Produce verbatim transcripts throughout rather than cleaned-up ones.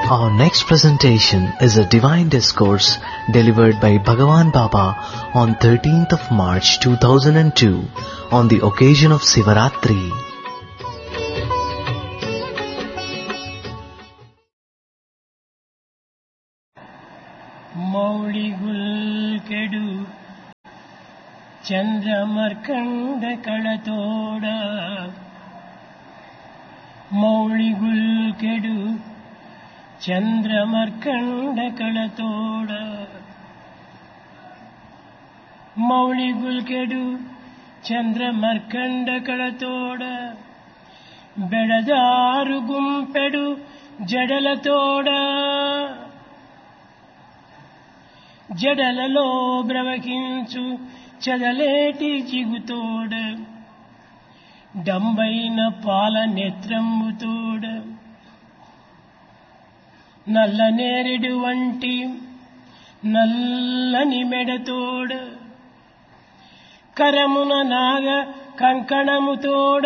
Our next presentation is a divine discourse delivered by Bhagavan Baba on thirteenth of March two thousand two on the occasion of Sivaratri. ಮೌಳಿಗುಲ್ಕೆಡು ಚಂದ್ರಮರ್ಕಂಡ ಕಳತೋಡ ಮೌಳಿಗುಲ್ಕೆಡು ಚಂದ್ರಮರ್ಕಂಡ ಕಳತೋಡ ಮೌಳಿಗುಲ್ಕೆಡು ಚಂದ್ರಮರ್ಕಂಡ ಕಳತೋಡ ಬೆಳದಾರು ಗುಂಪೆಡು ಜಡಲತೋಡ జడలలో బ్రవకించు చదలేటి చిగుతోడ డంబైన పాల నేత్రంబుతోడ నల్ల నేరెడు వంటి నల్లని మెడతోడ కరమున నాగ కంకణముతోడ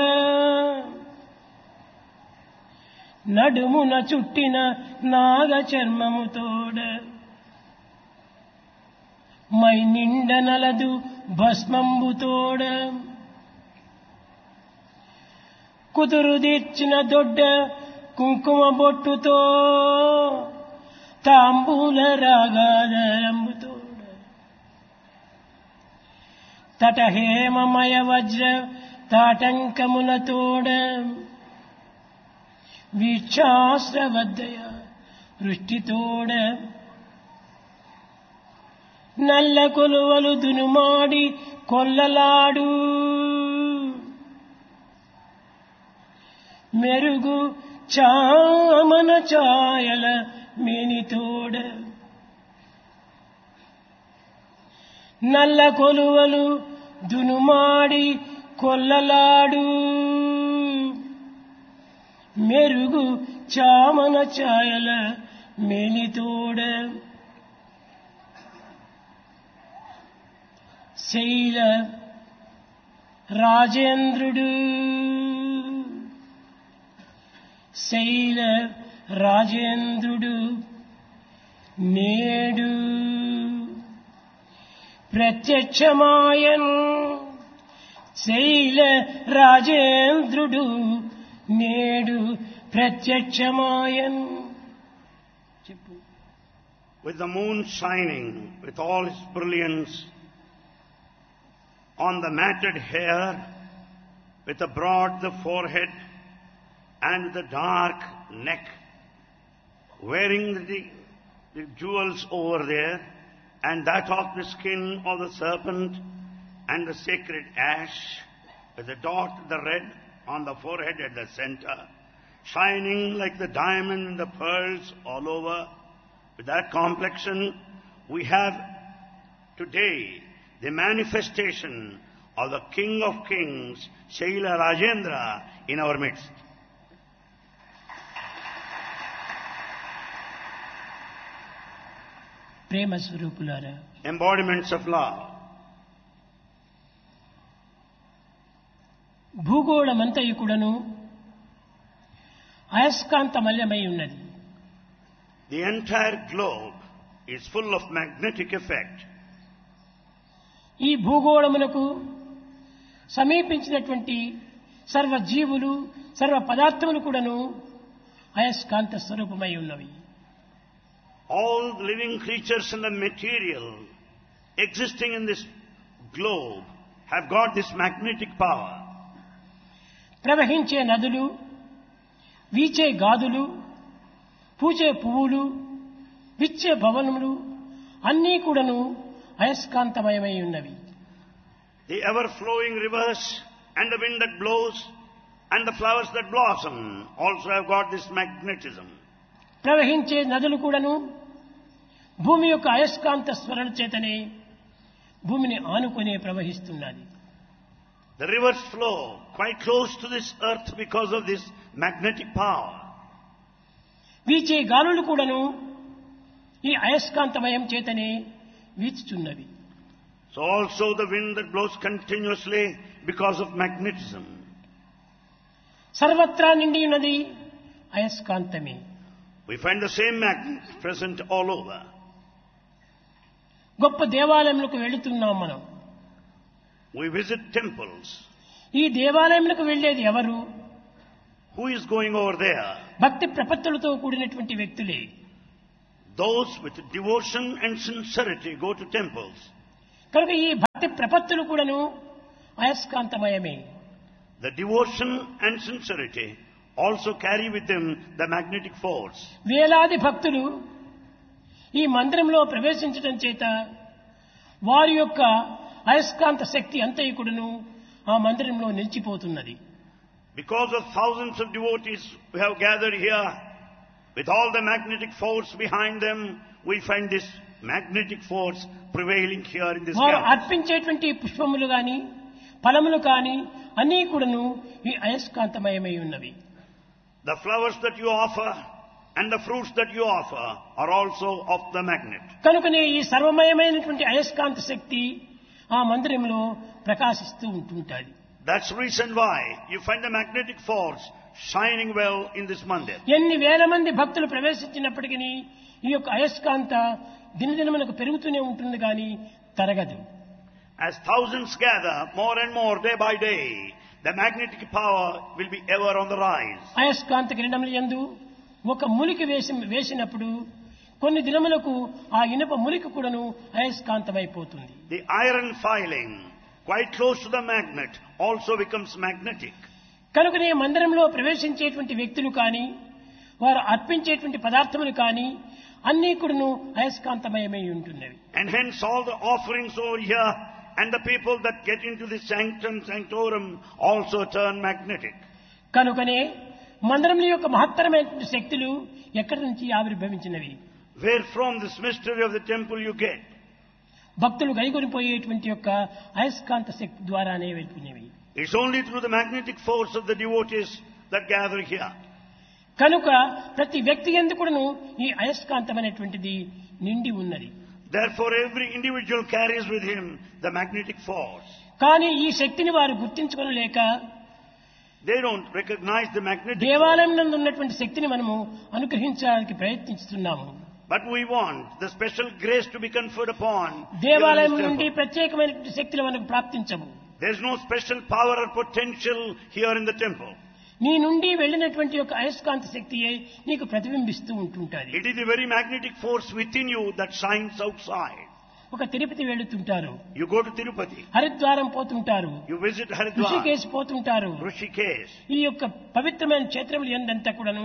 నడుమున చుట్టిన నాగ చర్మముతోడ my నిండ నలదు భస్మంబుతోడ కుదురు తీర్చిన దొడ్డ కుంకుమ బొట్టుతో తాంబూల రాగాదరంబుతోడ తటహేమమయ వజ్ర తాటంకములతోడ వీక్షాశ్రవద్దయ వృష్టితోడ నల్ల కొలువలు దునుమాడి కొల్లలాడు మెరుగు చామన ఛాయల మేనితోడ నల్ల కొలువలు దునుమాడి కొల్లలాడు మెరుగు చామన ఛాయల మేనితోడ శైల రాజేంద్రుడు శైల రాజేంద్రుడు నేడు ప్రత్యక్షమాయన్ శైల రాజేంద్రుడు నేడు ప్రత్యక్షమాయన్ చెప్పు. With the moon shining with all its brilliance on the matted hair, with the broad the forehead and the dark neck, wearing the, the jewels over there, and that of the skin of the serpent and the sacred ash, with the dot, the red on the forehead at the center, shining like the diamond and the pearls all over. With that complexion, we have today the manifestation of the King of Kings, Shaila Rajendra, in our midst. ప్రేమ స్వరూపులారా, Embodiments of love. భూగోళమంతయు కూడాను అయస్కాంతమల్యమై ఉన్నది. The entire globe is full of magnetic effect. ఈ భూగోళమునకు సమీపించినటువంటి సర్వ జీవులు సర్వ పదార్థములు కూడాను అయస్కాంత స్వరూపమై ఉన్నవి. All the living creatures and the material existing in this globe have got this magnetic power. ప్రవహించే నదులు, వీచే గాదులు, పూచే పువ్వులు, విచ్చే భవనములు అన్నీ కూడాను అయస్కాంతమయమై ఉన్నవి. The ever-flowing rivers and the wind that blows and the flowers that blossom also have got this magnetism. ప్రవహించే నదులు కూడాను భూమి యొక్క అయస్కాంత స్వరణ చేతనే భూమిని ఆనుకునే ప్రవహిస్తున్నది. The rivers flow quite close to this earth because of this magnetic power. వీచే గాలులు కూడాను ఈ అయస్కాంతమయం చేతనే వీచుచున్నవి. So also the wind that blows continuously because of magnetism. సర్వత్రా నిండి ఉన్నది అయస్కాంతమే. We find the same magnets present all over. గొప్ప దేవాలయములకు వెళుతున్నాం మనం. We visit temples. ఈ దేవాలయములకు వెళ్ళేది ఎవరు? Who is going over there? భక్తి ప్రపత్తులతో కూడినటువంటి వ్యక్తులే. Those with devotion and sincerity go to temples. కనుక ఈ భక్తి ప్రపత్తులు కూడాను అయస్కాంతమయమే. The devotion and sincerity also carry with them the magnetic force. వేలాది భక్తులు ఈ మందిరంలో ప్రవేశించడం చేత వారి యొక్క అయస్కాంత శక్తి అంతయుకుడును ఆ మందిరంలో నిలిచిపోతున్నది. Because of thousands of devotees who have gathered here, with all the magnetic force behind them, we find this magnetic force prevailing here in this వారు gathering. అర్పించేటువంటి పుష్పములు గాని ఫలములు కాని అన్నీ కూడాను ఈ అయస్కాంతమయమై ఉన్నవి. The flowers that you offer and the fruits that you offer are also of the magnet. కనుకనే ఈ సర్వమయమైనటువంటి అయస్కాంత శక్తి ఆ మందిరంలో ప్రకాశిస్తూ ఉంటుంటాది. That's the reason why you find the magnetic force shining well in this mandir. ఎన్ని వేల మంది భక్తులు ప్రవేశించినప్పటికీ ఈ యొక్క అయస్కాంత దినదినమునకు పెరుగుతూనే ఉంటుంది కానీ తరగదు. As thousands gather more and more day by day, the magnetic power will be ever on the rise. అయస్కాంత కిరణముల యందు ఒక ములికి వేసి వేసినప్పుడు కొన్ని దినములకు ఆ ఇనుప ములికి కూడాను అయస్కాంతమైపోతుంది. The iron filing quite close to the magnet also becomes magnetic. కనుకనే మందిరంలో ప్రవేశించేటువంటి వ్యక్తులు కానీ వారు అర్పించేటువంటి పదార్థములు కానీ అన్నీ కూడాను అయస్కాంతమయమై ఉంటున్నవి. And hence all the offerings over here and the people that get into the sanctum sanctorum also turn magnetic. కనుకనే మందిరం యొక్క మహత్తరమైనటువంటి శక్తులు ఎక్కడి నుంచి ఆవిర్భవించినవి? Where from this mystery of the temple you get? భక్తులు గైకొనిపోయేటువంటి యొక్క అయస్కాంత శక్తి ద్వారానే వెళ్ళినవి. It's only through the magnetic force of the devotees that gather here. కనుక ప్రతి వ్యక్తి యందు కూడాను ఈ అయస్కాంతమైనటువంటిది నిండి ఉన్నది. Therefore every individual carries with him the magnetic force. కానీ ఈ శక్తిని వారు గుర్తించుకోలేక They don't recognize the magnetic force. దేవాలయం నందు ఉన్నటువంటి శక్తిని మనము అనుగ్రహించడానికి ప్రయత్నిస్తున్నాము. But we want the special grace to be conferred upon. దేవాలయం here in this నుండి temple. ప్రత్యేకమైనటువంటి శక్తులు మనకు ప్రాప్తించవు. There is no special power or potential here in the temple. నీ నుండి వెళ్ళినటువంటి యొక్క అయస్కాంత శక్తియే నీకు ప్రతిబింబిస్తూ ఉంటుంటాది. It is the very magnetic force within you that shines outside. ఒక Tirupati వెళుతుంటారు, You go to Tirupati, Haridwaram పోతుంటారు, you visit Haridwar, ఋషికేశ్ పోతుంటారు. Rishikesh. ఈ యొక్క పవిత్రమైన క్షేత్రములు ఎందంతా కూడాను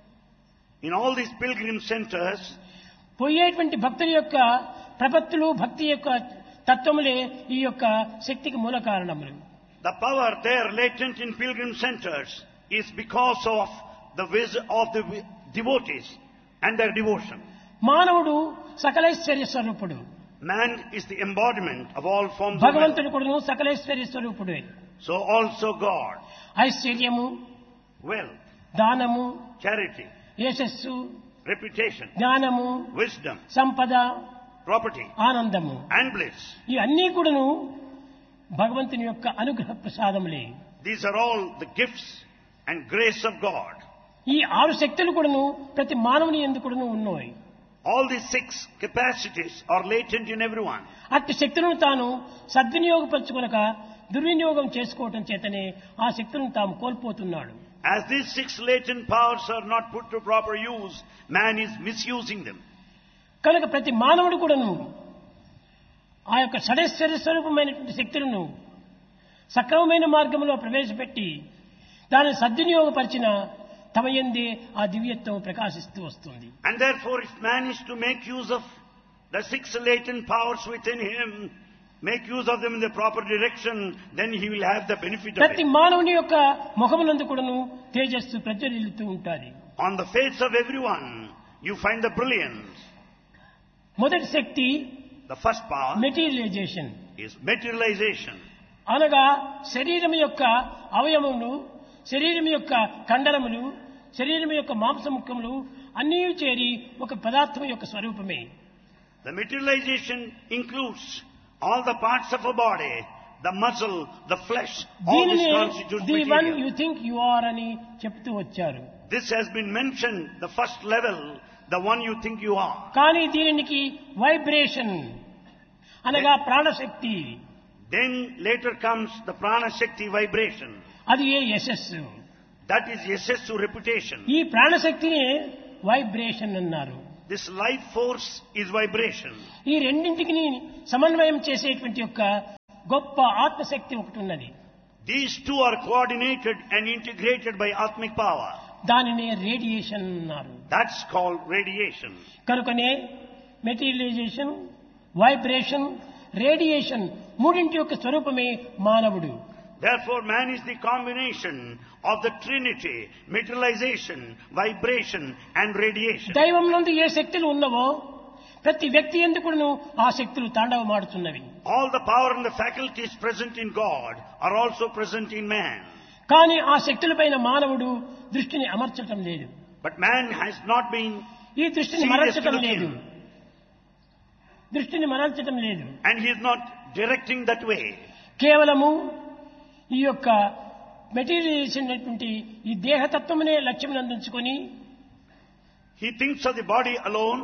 In all these pilgrim centers, పోయేటువంటి భక్తుల యొక్క ప్రపత్తులు భక్తి యొక్క తత్వములే ఈ యొక్క శక్తికి మూల కారణములు. the power there latent in pilgrim centers is because of the wisdom of the devotees and their devotion. మానవుడు సకలైశ్వర్య స్వరూపుడు. Man is the embodiment of all forms of భగవంతుడు wealth. కూడాను సకలైశ్వర్య స్వరూపుడే. So also God, ఐశ్వర్యము, wealth, దానము, charity, యశస్సు, reputation, జ్ఞానము, wisdom, సంపద, property, ఆనందము and bliss. ఈ అన్నీ కూడాను భగవంతుని యొక్క అనుగ్రహ ప్రసాదములే. These are all the gifts and grace of God. ఈ ఆరు శక్తులు కూడాను ప్రతి మానవుని యందు కూడాను ఉన్నాయి. All these six capacities are latent in everyone. అట్టి శక్తులను తాను సద్వినియోగపరచుకొనక దుర్వినియోగం చేసుకోవటం చేతనే ఆ శక్తులను తాము కోల్పోతున్నాడు. As these six latent powers are not put to proper use, man is misusing them. కనుక ప్రతి మానవుడు కూడాను ఆ యొక్క షడైశ్వర్య స్వరూపమైనటువంటి శక్తులను సక్రమమైన మార్గంలో ప్రవేశపెట్టి దానిని సద్వినియోగపరిచిన తమ యందే ఆ దివ్యత్వం ప్రకాశిస్తూ వస్తుంది. And therefore, if man is to make use of the six latent powers within him, make use of them in the proper direction, then he will have the benefit of ప్రతి it. మానవుని యొక్క ముఖమునందు కూడాను తేజస్సు ప్రజ్వలిల్లుతూ ఉంటుంది. On the face of everyone, you find the brilliance. మొదటి శక్తి The first power materialisation, is materialization. అనగా శరీరం యొక్క అవయవములు, శరీరం యొక్క కండరములు, శరీరం యొక్క మాంసముఖములు అన్నీ చేరి ఒక పదార్థం యొక్క స్వరూపమే. The materialization includes all the parts of a body, the muscle, the flesh, all this దీనిని constitutes the one material. You think you are అని చెప్తూ వచ్చారు. This has been mentioned, the first level, the one you think you are. కానీ దీనికి vibration అనగా ప్రాణశక్తి, Then later comes the prana shakti vibration. అది ఏ యశస్సు. That is yasessu reputation. ఈ ప్రాణశక్తిని వైబ్రేషన్ అన్నారు. This life force is vibration. ఈ రెండింటికి సమన్వయం చేసేటువంటి యొక్క గొప్ప ఆత్మశక్తి ఒకటి ఉన్నది. These two are coordinated and integrated by Atmic power. దానిని రేడియేషన్ అన్నారు. That's called radiation. కనుకనే మెటీరియలైజేషన్, వైబ్రేషన్, రేడియేషన్ మూడింటి యొక్క స్వరూపమే మానవుడు. Therefore, man is the combination of the Trinity, materialization, vibration and radiation. దైవం నందు ఏ శక్తులు ఉన్నవో ప్రతి వ్యక్తి ఎందుకును ఆ శక్తులు తాండవమాడుతున్నవి. All the power and the faculties present in God are also present in man. కానీ ఆ శక్తులపైన మానవుడు దృష్టిని అమర్చటం లేదు. But man has not been ఈ దృష్టిని serious to మరల్చటం look లేదు. in. దృష్టిని మరల్చటం లేదు. And he is not directing that way. కేవలము ఈ యొక్క మెటీరియలైజేషన్ అనేటువంటి ఈ దేహతత్వమునే లక్ష్యం అందించుకొని He thinks of the body alone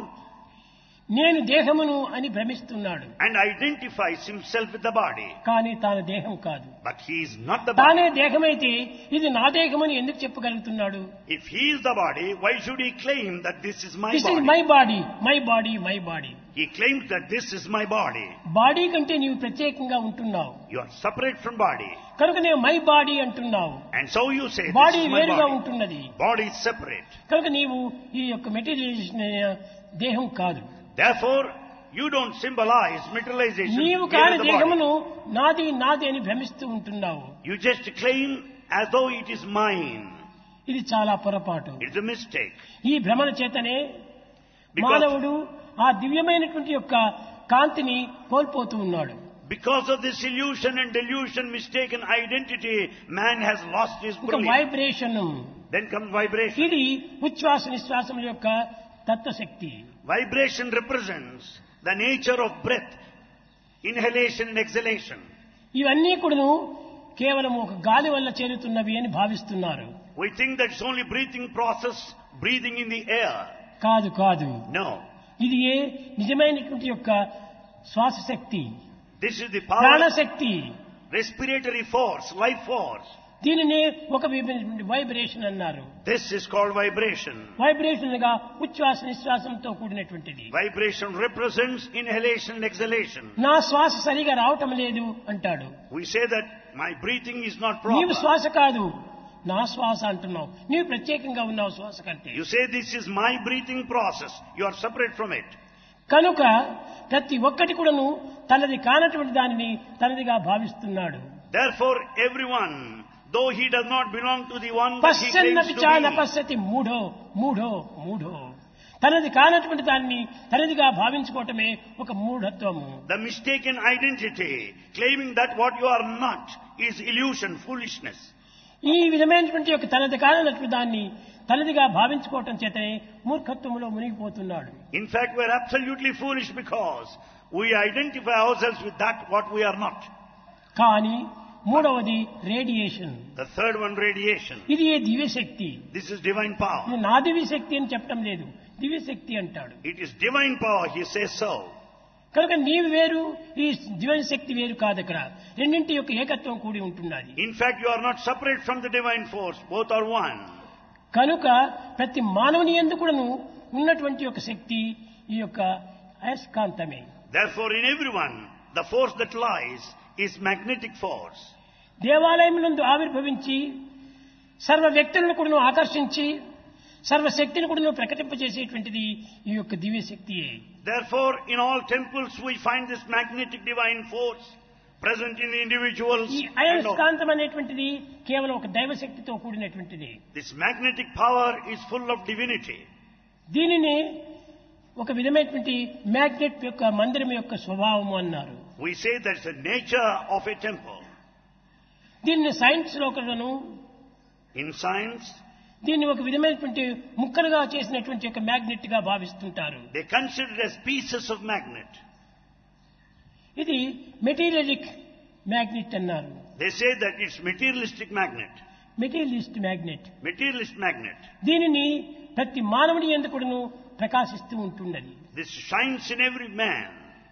నేను దేహమును అని భ్రమిస్తున్నాడు. and identifies himself with the body. కానీ తాను దేహం కాదు. But he is not the తానే body. దేహమైతే ఇది నా దేహమని ఎందుకు చెప్పగలుగుతున్నాడు? If he is the body, why should he claim that this is my this is body? My body, my body, my body. He claims that this is my body. Body కంటే నీవు ప్రత్యేకంగా ఉంటున్నావు You are separate from body. కనుక నేను my body అంటున్నావు. And so you say, body this is my వేరుగా body. ఉంటున్నది. Body is separate. కనుక నీవు ఈ యొక్క మెటీరియలైజేషన్ దేహం కాదు. Therefore, you don't symbolize materialization నీవు here కాని in the దేహమును body. నాది నాది అని భ్రమిస్తూ ఉంటున్నావు. You just claim as though it is mine. ఇది చాలా పొరపాటు. It's a mistake. ఈ భ్రమణ చేతనే Because- మానవుడు ఆ దివ్యమైనటువంటి యొక్క కాంతిని కోల్పోతూ ఉన్నాడు. Because of this illusion and delusion, mistaken identity, man has lost his ఒక brilliance. Vibration, Then comes vibration. ఇది ఉచ్ఛ్వాస నిశ్వాసముల యొక్క తత్వశక్తి. Vibration represents the nature of breath, inhalation and exhalation. ఇవన్నీ కూడాను కేవలం ఒక గాలి వల్ల చేరుతున్నవి అని భావిస్తున్నారు. We think that it's only breathing process, breathing in the air. కాదు కాదు, No. ఇది ఏ నిజమైనటువంటి యొక్క శ్వాస శక్తి, This is the power, ప్రాణశక్తి. respiratory force, life force. దీనినే ఒక వైబ్రేషన్ అన్నారు. This is called vibration. Vibration గా ఉచ్ఛ్వాస నిశ్వాసంతో కూడినటువంటిది. Vibration represents inhalation and exhalation. నా శ్వాస సరిగా రావటం లేదు అంటాడు. We say that my breathing is not నీవు proper. శ్వాస కాదు, నా శ్వాస అంటున్నావు. నీవు ప్రత్యేకంగా ఉన్నావు శ్వాస కంటే. You say this is my breathing process. You are separate from it. కనుక ప్రతి ఒక్కటి కూడాను తనది కానటువంటి దానిని తనదిగా భావిస్తున్నాడు. Therefore, everyone, though he does not belong to the one that he పశ్చన్నపి claims చా to be, నపశ్యతి మూఢో మూఢో మూఢో. తనది కానటువంటి దాన్ని తనదిగా భావించుకోవటమే ఒక మూఢత్వము. the mistaken identity, claiming that what you are not, is illusion, foolishness. ఈ విధమైనటువంటి యొక్క తనది కానటువంటి దాన్ని తనదిగా భావించుకోవటం చేతనే మూర్ఖత్వంలో మునిగిపోతున్నాడు. In fact, we are absolutely foolish because we identify ourselves with that what we are not. కానీ మూడవది radiation. The third one, radiation. ఇది ఏ దివ్యశక్తి. This is divine power. ఇది నా దివ్యశక్తి అని చెప్పడం లేదు, దివ్యశక్తి అంటాడు. It is divine power, he says so. కనుక నీవు వేరు, ఈ దివ్య శక్తి వేరు కాదు. అక్కడ రెండింటి యొక్క ఏకత్వం కూడి ఉంటున్నది. In fact, you are not separate from the divine force. Both are one. కనుక ప్రతి మానవుని యందు కూడాను ఉన్నటువంటి యొక్క శక్తి ఈ యొక్క అయస్కాంతమే. Therefore, in everyone, the force that lies is magnetic force. దేవాలయం నందు ఆవిర్భవించి సర్వ వ్యక్తులను కూడాను ఆకర్షించి సర్వశక్తిని కూడాను ప్రకటింపజేసేటువంటిది ఈ యొక్క దివ్య శక్తియే. Therefore, in all temples we find this magnetic divine force present in the individuals. ఈ and all. అయస్కాంతం అనేటువంటిది కేవలం ఒక దైవశక్తితో కూడినటువంటిది. This magnetic power is full of divinity. దీనిని ఒక విధమైనటువంటి మ్యాగ్నెట్ యొక్క మందిరం యొక్క స్వభావము అన్నారు. We say that's the nature of a temple. దీన్ని సైన్స్ లో కూడాను In science, దీన్ని ఒక విధమైనటువంటి ముక్కలుగా చేసినటువంటి ఒక మ్యాగ్నెట్ గా భావిస్తుంటారు. they consider it as pieces of magnet. ఇది మెటీరియలిక్ మ్యాగ్నెట్ అన్నారు. They say that it's materialistic magnet. Materialist magnet. Materialist magnet. దీనిని ప్రతి మానవుని ఎందుకును ప్రకాశిస్తూ ఉంటున్నది. This shines in every man.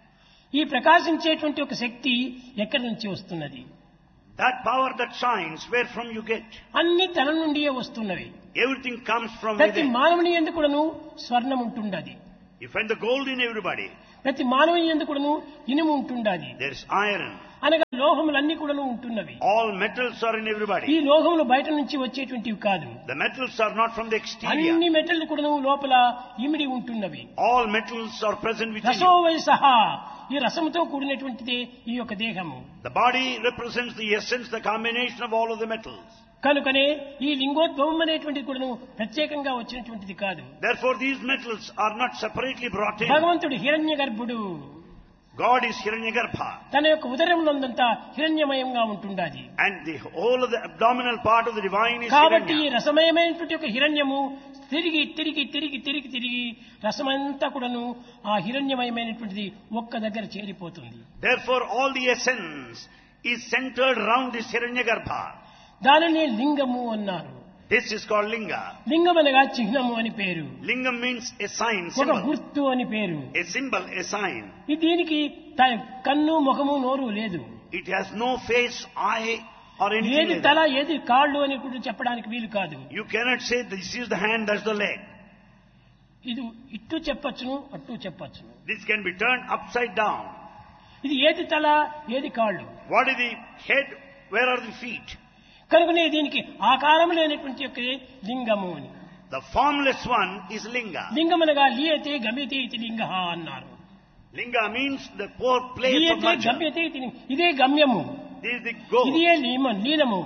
ఈ ప్రకాశించేటువంటి ఒక శక్తి ఎక్కడి నుంచి వస్తున్నది? That power that shines, where from you get? అన్ని తన నుండియే వస్తున్నవి. Everything comes from ప్రతి within. మానవుని ఎందుకును స్వర్ణం ఉంటుండది. You find the gold in everybody. ప్రతి మానవుని ఎందుకును ఇనుము ఉంటుండది. There is iron. అనగా లోహములన్నీ కూడాను ఉంటున్నవి. All metals are in ఈ everybody. లోహములు బయట నుంచి వచ్చేటువంటివి కాదు. The metals are not from the exterior. అన్ని మెటల్ కూడాను లోపల ఇమిడి ఉంటున్నవి. All metals are present within రసో you. Why సహా ఈ రసముతో కూడినటువంటిదే ఈ యొక్క దేహము. The body represents the essence, the combination of all of the metals. కనుకనే ఈ లింగోద్భవం అనేటువంటిది కూడాను ప్రత్యేకంగా వచ్చినటువంటిది కాదు. Therefore, these metals are not separately brought in. భగవంతుడు హిరణ్య గర్భుడు. God is Hiranyagarbha. తన యొక్క ఉదరమునందంతా హిరణ్యమయంగా ఉంటుండాది. And the whole of the abdominal part of the divine is కాబట్టి ఈ Hiranya. రసమయమైనటువంటి ఒక హిరణ్యము తిరిగి తిరిగి తిరిగి తిరిగి తిరిగి రసమంతా కూడాను ఆ హిరణ్యమయమైనటువంటిది ఒక్క దగ్గర చేరిపోతుంది. Therefore, all the essence is centered around this Hiranyagarbha. దానిని లింగము అన్నారు. This is called Linga. లింగం అనగా చిహ్నము అని పేరు. Lingam means a sign, ఒక symbol. గుర్తు అని పేరు. A symbol, a sign. ఈ దీనికి త- కన్ను ముఖము నోరు లేదు. It has no face, eye, or anything ఏది like తల that. ఏది కాళ్ళు అని కూడా చెప్పడానికి వీలు కాదు. You cannot say this is the hand, that's the leg. ఇది ఇట్టు చెప్పచ్చును అట్టు చెప్పచ్చును. This can be turned upside down. ఇది ఏది తల ఏది కాళ్ళు. What is the head? Where are the feet? కనుకనే దీనికి ఆకారం లేనటువంటి యొక్క లింగము అని. The formless one is Linga. లింగం అనగా లీయతే గమ్యతే ఇది లింగ అన్నారు. Linga means the poor place of లీయతే merger. గమ్యతే ఇది లింగ. ఇదే గమ్యము. This is the goal. ఇదే లీమ లీనము.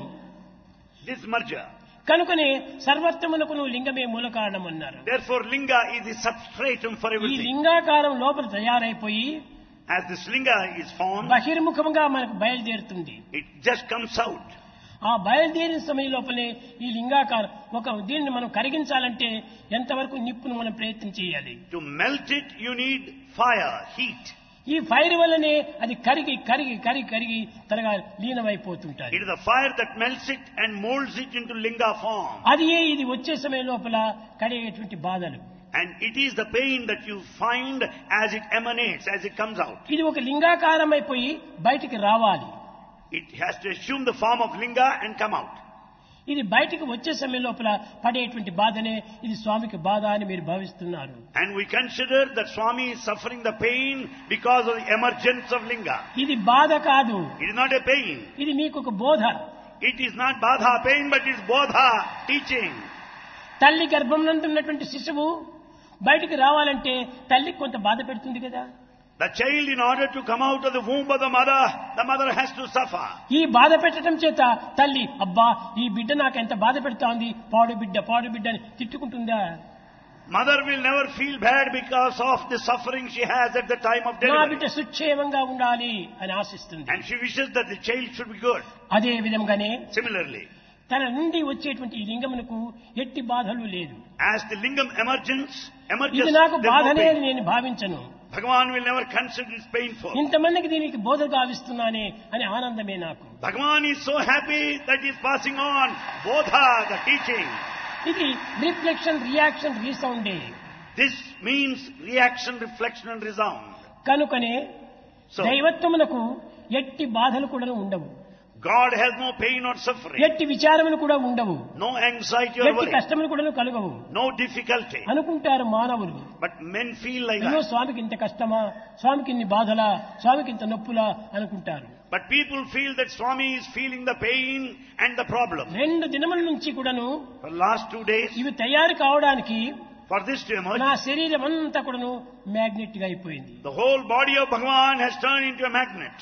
This merger. కనుకనే సర్వత్వమునకు లింగమే మూల కారణం అన్నారు. Therefore, Linga is the substratum for ఈ everything. లింగాకారం లోపల తయారైపోయి As this Linga is formed, బహిర్ముఖంగా మనకు బయలుదేరుతుంది. it just comes out. ఆ బయలుదేరిన సమయం లోపలే ఈ లింగాకారం ఒక దీన్ని మనం కరిగించాలంటే ఎంతవరకు నిప్పును మనం ప్రయత్నం చేయాలి. To melt it, you need fire, heat. ఈ ఫైర్ వల్లనే అది కరిగి కరిగి కరిగి కరిగి తనగా లీనమైపోతుంటాయి. It is the fire that melts it and molds it into Linga form. అది ఇది వచ్చే సమయం లోపల కడిగేటువంటి బాధలు. And it is the pain that you find as it emanates, as it comes out. ఇది ఒక లింగాకారం అయిపోయి బయటికి రావాలి. It has to assume the form of Linga and come out. ఇది బయటికి వచ్చే సమయం లోపల పడేటువంటి బాధనే ఇది స్వామికి బాధ అని మీరు భావిస్తున్నారు. And we consider that Swami is suffering the pain because of the emergence of Linga. ఇది బాధ కాదు. It is not a pain. ఇది మీకు ఒక బోధ. It is not Badha pain, but it is Bodha teaching. తల్లి గర్భం నందు ఉన్నటువంటి శిశువు బయటికి రావాలంటే తల్లికి కొంత బాధ పెడుతుంది కదా. The child, in order to come out of the womb of the mother, the mother has to suffer. ఈ బాధ పెట్టడం చేత తల్లి అబ్బా ఈ బిడ్డ నాకు ఎంత బాధ పెడతాంది పాడు బిడ్డ పాడు బిడ్డ అని తిట్టుకుంటుందా? Mother will never feel bad because of the suffering she has at the time of నా delivery. బిడ్డ సుక్షేమంగా ఉండాలి అని ఆశిస్తుంది. And she wishes that the child should be good. అదే విధంగానే Similarly, తన నుండి వచ్చేటువంటి ఈ లింగమునకు ఎట్టి బాధలు లేదు. as the lingam emergence, emerges, ఇది నాకు there is no బాధనే pain. అని నేను భావించను. Bhagavan will never consider it painful. ఇంతమందికి దీనికి బోధ గావిస్తున్నానే అని ఆనందమే నాకు. Bhagavan is so happy that he is passing on Bodha, the teaching. ఇది reflection reaction రీసౌండే. This means reaction, reflection and resound. కనుకనే So, దైవత్వమునకు ఎట్టి బాధలు కూడా ఉండవు. God has no pain or suffering, ఎట్టి విచారములు కూడా ఉండవు. no anxiety or ఎట్టి worry, కష్టములు కూడా కలగవు no difficulty. అనుకుంటారు మానవులు. But men feel like అయ్యో that. స్వామికి ఇంత కష్టమా, స్వామికి ఇన్ని బాధలా, స్వామికి ఇంత నొప్పులా అనుకుంటారు. But people feel that Swami is feeling the pain and the problem. రెండు దినముల నుంచి కూడాను For the last two days, ఇవి తయారు కావడానికి for this to emerge, నా శరీరం అంతా కూడాను మ్యాగ్నెట్ గా అయిపోయింది. the whole body of Bhagavan has turned into a magnet.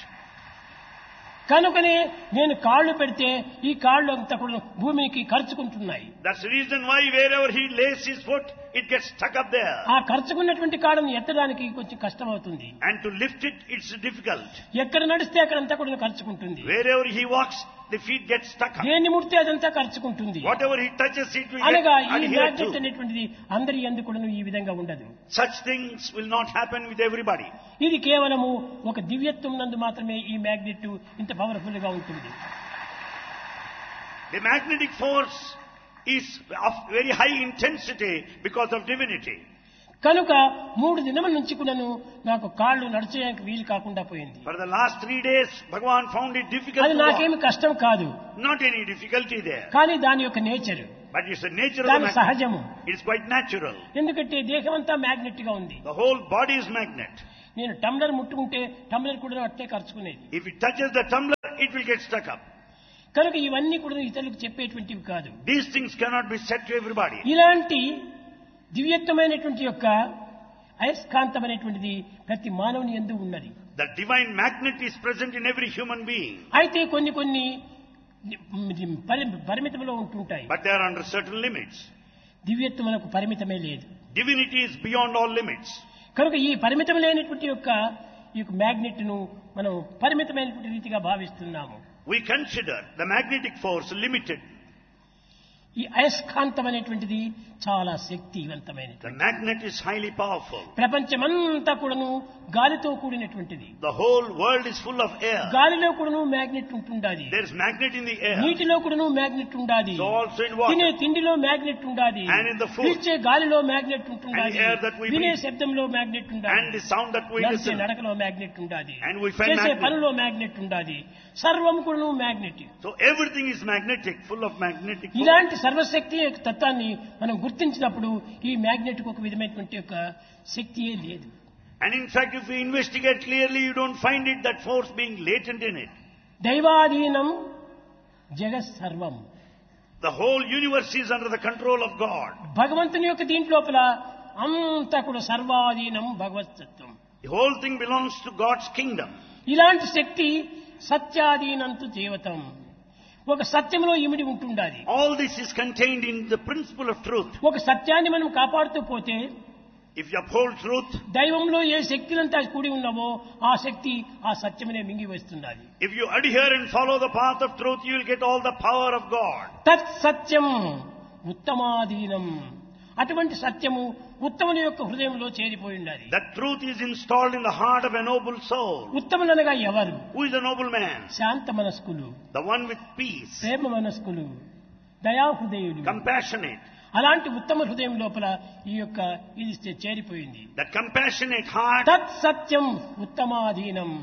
కనుకనే నేను కాళ్ళు పెడితే ఈ కాళ్ళు అంతా కూడా భూమికి ఖర్చుకుంటున్నాయి. That's the reason why wherever he lays his foot, it gets stuck up there. ఆ ఖర్చుకున్నటువంటి కాళ్ళని ఎత్తడానికి కొంచెం కష్టం అవుతుంది. And to lift it, it's difficult. ఎక్కడ నడిస్తే అక్కడంతా కూడా ఖర్చుకుంటుంది. Wherever he walks, the feet get stuck up. దేన్ని ముడితే అదంతా ఖర్చుకుంటుంది. Whatever he touches, it will అనగా get ఈ adhered మ్యాగ్నెట్ to. అనేటువంటిది అందరి యందు కూడాను ఈ విధంగా ఉండదు. Such things will not happen with everybody. ఇది కేవలము ఒక దివ్యత్వం నందు మాత్రమే ఈ మ్యాగ్నెట్ ఇంత పవర్ఫుల్ గా ఉంటుంది. The magnetic force is of very high intensity because of divinity. కనుక మూడు దినముల నుంచి కూడాను నాకు కాళ్ళు నడిచేయడానికి వీలు కాకుండా పోయింది. For the last three days, Bhagavan found it difficult అది to నాకేమి walk. కష్టం కాదు. Not any difficulty there. కానీ దాని యొక్క nature, But it's the nature of దాని the magnet. సహజము. It's quite natural. ఎందుకంటే దేహం అంతా మ్యాగ్నెట్ గా ఉంది. The whole body is magnet. నేను టంబ్లర్ ముట్టుకుంటే టంబ్లర్ కూడా అట్టే ఖర్చుకునేది. If it touches the tumbler, it will get stuck up. కనుక ఇవన్నీ కూడా ఇతరులకు చెప్పేటువంటివి కాదు. These things cannot be said to everybody. ఇలాంటి దివ్యత్వమైనటువంటి యొక్క అయస్కాంతమైనటువంటిది ప్రతి మానవుని యందు ఉన్నది. The divine magnet is present in every human being. అయితే కొన్ని కొన్ని పరి- పరిమితంలో ఉంటుంటాయి. But they are under certain limits. దివ్యత్వమునకు పరిమితమే లేదు. Divinity is beyond all limits. కనుక ఈ పరిమితం లేనటువంటి యొక్క ఈ యొక్క మ్యాగ్నెట్ ను మనం పరిమితమైనటువంటి రీతిగా భావిస్తున్నాము. We consider the magnetic force limited. ఈ అయస్కాంతమైనటువంటిది చాలా శక్తివంతమైనది. The magnet is highly powerful. ప్రపంచమంతా కూడాను గాలితో కూడినటువంటిది. The whole world is full of air. గాలిలో కూడాను magnet ఉంటుండాది. There is magnet in the air. నీటిలో కూడాను మ్యాగ్నెట్ ఉండాది. So also in తినే water. తిండిలో మ్యాగ్నెట్ ఉండాది. And in the food. పీల్చే గాలిలో magnet ఉంటుండాది. And the air that we వినే breathe. శబ్దంలో మ్యాగ్నెట్ And ఉండాది. the sound that we నడిచే listen. నడకలో మ్యాగ్నెట్ ఉండాది. And we find చేసే magnet. పనిలో మ్యాగ్నెట్ ఉండాది. సర్వం కూడాను magnet. So everything is magnetic, full of magnetic force. ఇలాంటి సర్వశక్తి యొక్క తత్వాన్ని మనం గుర్తించినప్పుడు ఈ మ్యాగ్నెట్ కు ఒక విధమైనటువంటి యొక్క శక్తియే లేదు. And in fact, if we investigate clearly, you don't find it, that force being latent in it. దైవాధీనం జగత్ సర్వం. The whole universe is under the control of God. భగవంతుని యొక్క దీంట్లోపల అంతా కూడా సర్వాధీనం భగవతత్వం. The whole thing belongs to God's kingdom. ఇలాంటి శక్తి సత్యాధీనంతు జీవితం. ఒక సత్యంలో ఇమిడి ఉంటుండాలి. All this is contained in the principle of truth. ఒక సత్యాన్ని మనం కాపాడుతూ పోతే If you uphold truth, దైవంలో ఏ శక్తులంతా కూడి ఉన్నావో ఆ శక్తి ఆ సత్యమనే మింగి వస్తున్నది. if you adhere and follow the path of truth, you will get all the power of God. తత్ సత్యం ఉత్తమాధీనం. అటువంటి సత్యము ఉత్తముని యొక్క హృదయంలో చేరిపోయి ఉండాలి. That truth is installed in the heart of a noble soul. ఉత్తములనగా ఎవరు? Who is a noble man? Shanta మనస్కులు, The one with peace, Prema మనస్కులు, దయాహృదయులు. compassionate. అలాంటి ఉత్తమ హృదయం లోపల ఈ యొక్క ఇది చేరిపోయింది. That compassionate heart తత్ సత్యం ఉత్తమాధీనం.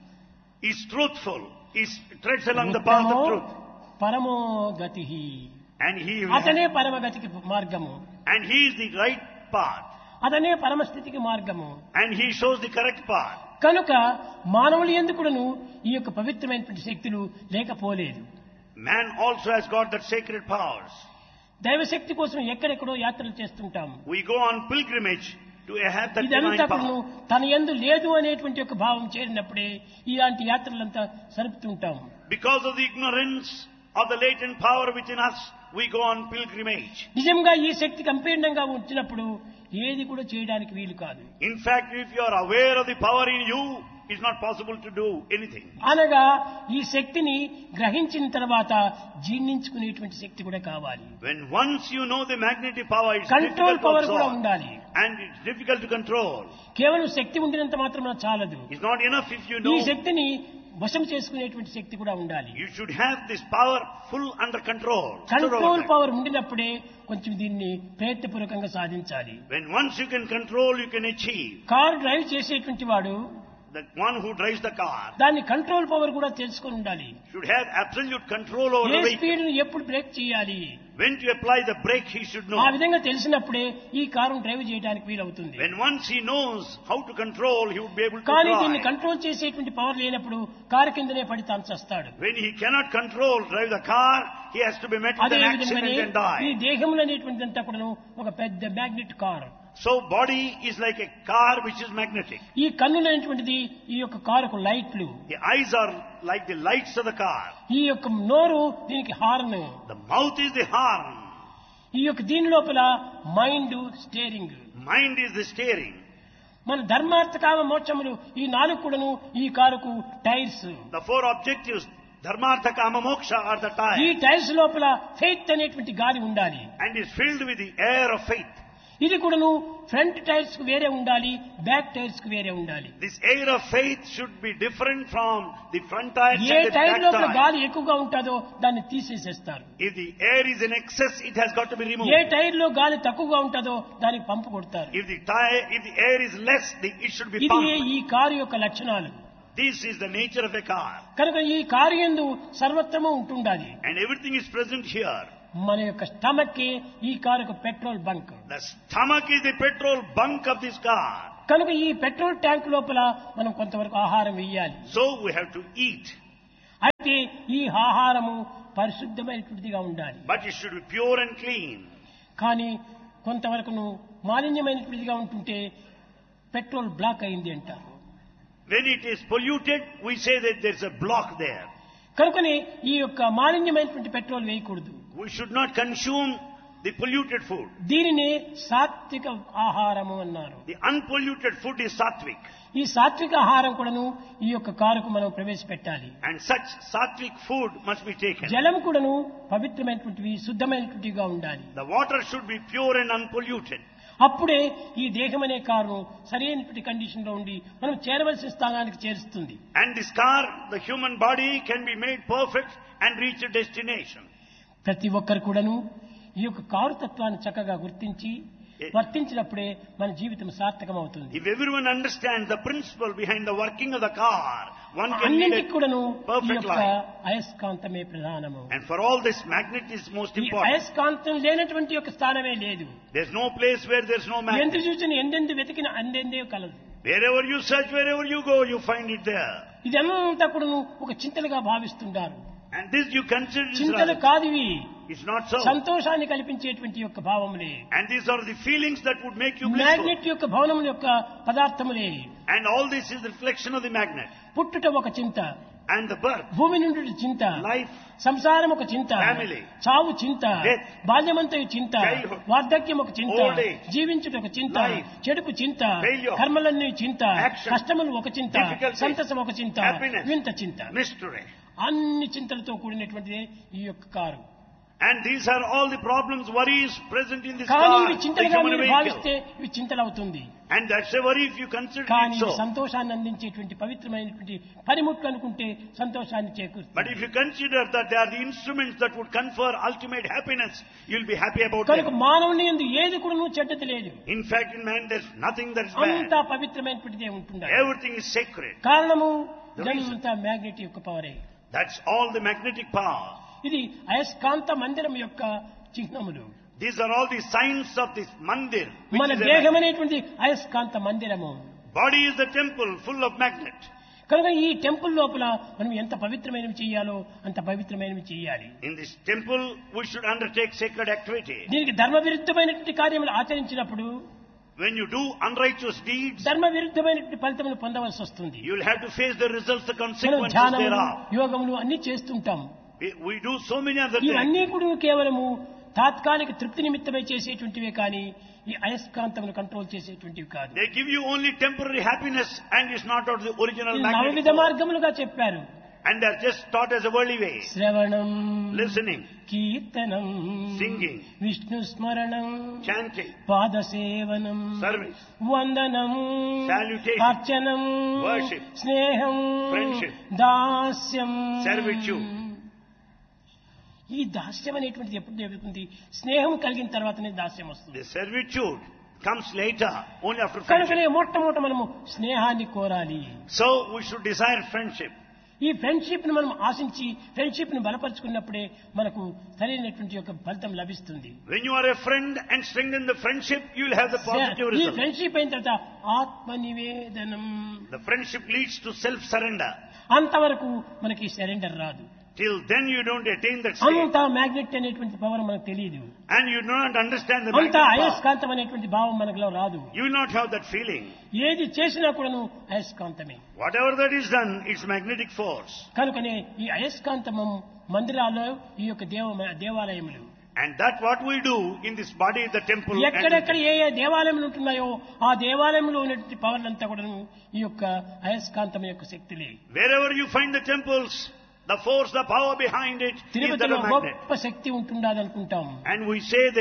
is truthful, is treads along the path of truth. పరమో గతి. And he, అతనే పరమగతికి మార్గము. and he is the right path. అతనే పరమస్థితికి మార్గము. And he shows the correct path. కనుక మానవులు ఎందుకును ఈ యొక్క పవిత్రమైనటువంటి శక్తులు లేకపోలేదు. Man also has got that sacred powers. దైవశక్తి కోసం ఎక్కడెక్కడో యాత్రలు చేస్తుంటాము. We go on pilgrimage to have that divine ఇదంతా power. తన యందు లేదు అనేటువంటి ఒక భావం చేరినప్పుడే ఇలాంటి యాత్రలంతా సరుపుతుంటాము. Because of the ignorance of the latent power within us, we go on pilgrimage. నిజంగా ఈ శక్తి కంపీర్ణంగా ఉంచినప్పుడు ఏది కూడా చేయడానికి వీలు కాదు. In fact, if you are aware of the power in you, it's not possible to do anything. అనగా ఈ శక్తిని గ్రహించిన తర్వాత జీర్ణించుకునేటువంటి శక్తి కూడా కావాలి. When once you know the magnetic power, it's control difficult to power కూడా absorb. ఉండాలి. And it's difficult to control. కేవలం శక్తి ఉండినంత మాత్రమే చాలదు. It's not enough if you ఈ know. శక్తిని వశం చేసుకునేటువంటి శక్తి కూడా ఉండాలి. You should have this power full under control. Control power ఉండినప్పుడే కొంచెం దీన్ని ప్రయత్నపూర్వకంగా సాధించాలి. When once you can control, you can achieve. Car drive చేసేటువంటి వాడు The one who drives the car దాన్ని కంట్రోల్ పవర్ కూడా తెలుసుకొని ఉండాలి. should have absolute control over A the vehicle. Speed ను ఎప్పుడు బ్రేక్ చేయాలి, When to apply the brake, he should know. ఆ విధంగా తెలిసినప్పుడే ఈ కారును డ్రైవ్ చేయడానికి వీలవుతుంది. When once he knows how to control, he would be able to కానీ దీన్ని drive. కంట్రోల్ చేసేటువంటి పవర్ లేనప్పుడు కారు కిందనే పడి తాను చస్తాడు. When he cannot control, drive the car, he has to be met with అదే an విధంగానే accident and ఈ die. దేహంలో అనేటువంటిదంతా కూడా ఒక పెద్ద magnet car. So body is like a car which is magnetic. ఈ కన్నులు అనేటువంటిది ఈ యొక్క కారుకు లైట్లు. The eyes are like the lights of the car. ఈ యొక్క నోరు దీనికి horn. The mouth is the horn. ఈ యొక్క దీని లోపల mind steering. Mind is the steering. మన ధర్మార్థ కామ మోక్షములు ఈ నాలుగు కూడాను ఈ కారుకు tyres. The four objectives, dharmartha, kama, moksha, are the ఈ time. టైర్స్ లోపల ఫెయిత్ అనేటువంటి గాలి ఉండాలి. And is filled with the air of faith. ఇది కూడాను ఫ్రంట్ టైర్స్ కు వేరే ఉండాలి, బ్యాక్ టైర్స్ కు వేరే ఉండాలి. This air of faith should be different from the front tires A and the tyre back లోపల tires. గాలి ఎక్కువగా ఉంటుందో దాన్ని తీసేసేస్తారు. If the air is in excess, it has got to be removed. A tyre లో గాలి తక్కువగా ఉంటుందో దానికి పంపు కొడతారు. If the tire, if the air is less, the, it should be ఇది pumped. ఈ కారు యొక్క లక్షణాలు. This is the nature of a car. కనుక ఈ కారు యందు సర్వత్రము ఉంటుండాలి. And everything is present here. మన యొక్క స్టమక్ కి ఈ కారుకు petrol bunk. The stomach is the petrol bunk of this car. కనుక ఈ పెట్రోల్ ట్యాంక్ లోపల మనం కొంతవరకు ఆహారం వేయాలి. So we have to eat. అయితే ఈ ఆహారము పరిశుద్ధమైనటువంటిదిగా ఉండాలి. But it should be pure and clean. కానీ కొంతవరకు మాలిన్యమైనటువంటిదిగా ఉంటుంటే పెట్రోల్ బ్లాక్ అయింది అంటారు. When it is polluted, we say that there's a block there. కనుకనే ఈ యొక్క మాలిన్యమైనటువంటి పెట్రోల్ వేయకూడదు. We should not consume the polluted food. దీనిని సాత్విక ఆహారము అన్నారు. The unpolluted food is sattvic. ఈ సాత్విక ఆహారం కూడాను ఈ యొక్క కారుకు మనం ప్రవేశపెట్టాలి. And such sattvic food must be taken. జలం కూడాను పవిత్రమైనటువంటివి, శుద్ధమైనటువంటివిగా ఉండాలి. The water should be pure and unpolluted. అప్పుడే ఈ దేహం అనే కారు సరైనటువంటి కండిషన్ లో ఉండి మనం చేరవలసిన స్థానానికి చేరుస్తుంది. And this car, the human body, can be made perfect and reach a destination. ప్రతి ఒక్కరు కూడాను ఈ యొక్క కారు తత్వాన్ని చక్కగా గుర్తించి వర్తించినప్పుడే మన జీవితం సార్థకమవుతుంది. If everyone understands the principle behind the working of the car, one can lead అన్నింటికి a కూడాను ఈ perfect యొక్క life. అయస్కాంతమే ప్రధానము. And for all this, magnet is most ఈ important. అయస్కాంతం లేనటువంటి యొక్క స్థానమే లేదు. There's no place where there's no ఎంత magnet. చూసిన ఎందెందు వెతికిన అందెందే కలదు. Wherever you search, wherever you go, you find it there. ఇదంతా కూడాను ఒక చింతలుగా భావిస్తుంటారు. And this you consider is చింతలు right. కాదివి, It's not so. సంతోషాన్ని కల్పించేటువంటి యొక్క భావములే. And these are the feelings that would make you blissful. Magnet యొక్క భవనముల యొక్క పదార్థములే. And all this is reflection of the magnet. పుట్టుట ఒక చింత, And the birth, భూమి నుండి చింత, life, సంసారం ఒక చింత, Family, చావు చింత, death, బాల్యమంతయు చింత, childhood, వార్ధక్యం ఒక చింత, old age, జీవించుట ఒక చింత, life, చెడుపు చింత, failure, కర్మలన్నీ చింత, action, కష్టములు ఒక చింత, difficulty, సంతసం ఒక చింత, happiness, వింత చింత. mystery. అన్ని చింతలతో కూడినటువంటిదే ఈ యొక్క car. And these are all the problems, worries present in this కానీ car, ఇవి the చింతలుగా human మీరు vehicle. భావిస్తే ఇవి చింతలు అవుతుంది. And that's a worry if you consider కానీ it ఇవి so. సంతోషాన్ని అందించేటువంటి పవిత్రమైనటువంటి పనిముట్లు అనుకుంటే సంతోషాన్ని But చేకూరుతుంది. if you consider that they are the instruments that would confer ultimate happiness, you'll be happy about కనుక them. మానవుని యందు ఏది కూడా నువ్వు చెడ్డది లేదు. In fact, in man, there's nothing that's అంతా bad. పవిత్రమైనటువంటిదే ఉంటుంది. Everything is sacred. కారణము The reason. జన్మంతా మ్యాగ్నెట్ యొక్క పవరే. That's all the magnetic power. ఇది అయస్కాంత మందిరం యొక్క చిహ్నములు. These are all the signs of this mandir. which మన is a దేహం magnet. అనేటువంటి అయస్కాంత మందిరము. Body is the temple full of magnet. కనుక ఈ టెంపుల్ లోపల మనం ఎంత పవిత్రమైనవి చేయాలో అంత పవిత్రమైనవి చేయాలి. In this temple, we should undertake sacred activity. దీనికి ధర్మ విరుద్ధమైనటువంటి కార్యములు ఆచరించినప్పుడు When you do unrighteous deeds, ధర్మ విరుద్ధమైనటువంటి ఫలితములు పొందవలసి వస్తుంది. you'll have to face the results, the మనం consequences ధ్యానములు, thereof. యోగములు అన్ని చేస్తుంటాం. We, we do so many other ఇవన్నీ things. కూడా కేవలము తాత్కాలిక తృప్తి నిమిత్తమై చేసేటువంటివే కానీ ఈ అయస్కాంతమును కంట్రోల్ చేసేటువంటివి కాదు. They give you only temporary happiness and it's not out of the original ఇది magnetic నవవిధ force. మార్గములుగా చెప్పారు. And they're just taught as a worldly way. శ్రవణం, Listening, కీర్తనం, singing, విష్ణు స్మరణం, chanting, పాదసేవనం, service, వందనం, Salutation, అర్చనం, worship, స్నేహం, friendship, దాస్యం, servitude. ఈ దాస్యం అనేటువంటిది ఎప్పుడు జరుగుతుంది? స్నేహం కలిగిన తర్వాతనే దాస్యం వస్తుంది. The servitude comes later, only after కనుకనే friendship. మొట్టమొదట మనము స్నేహాన్ని కోరాలి. So we should desire friendship. ఈ ఫ్రెండ్షిప్ ను మనం ఆశించి ఫ్రెండ్షిప్ ను బలపరుచుకున్నప్పుడే మనకు సరైనటువంటి యొక్క ఫలితం లభిస్తుంది. When you are a friend and strengthen the friendship, you will have the positive ఈ result. ఫ్రెండ్షిప్ అయిన తర్వాత ఆత్మ నివేదనం, The friendship leads to self-surrender. అంతవరకు మనకి సరెండర్ రాదు. Till then you don't attain that state. అంతా మ్యాగ్నెట్ అనేటువంటి పవర్ మనకు తెలియదు. And you do not understand the అంతా magnetic power. అయస్కాంతం అనేటువంటి భావం మనలో రాదు. You will not have that feeling. ఏది చేసినా కూడాను అయస్కాంతమే. Whatever that is done, it's magnetic force. కనుకనే ఈ అయస్కాంతము మందిరాల్లో ఈ యొక్క దేవ దేవాలయములు And that what we do in this body, the temple. ఎక్కడెక్కడ And ఏ ఏ దేవాలయములు ఉంటున్నాయో ఆ దేవాలయంలో ఉన్నటువంటి పవర్లంతా కూడాను ఈ యొక్క అయస్కాంతం యొక్క శక్తులే. wherever you find the temples, the force, the power behind it is that తిరుపతిలో of magnet. గొప్ప శక్తి ఉంటుండదు అనుకుంటాం. And we say there's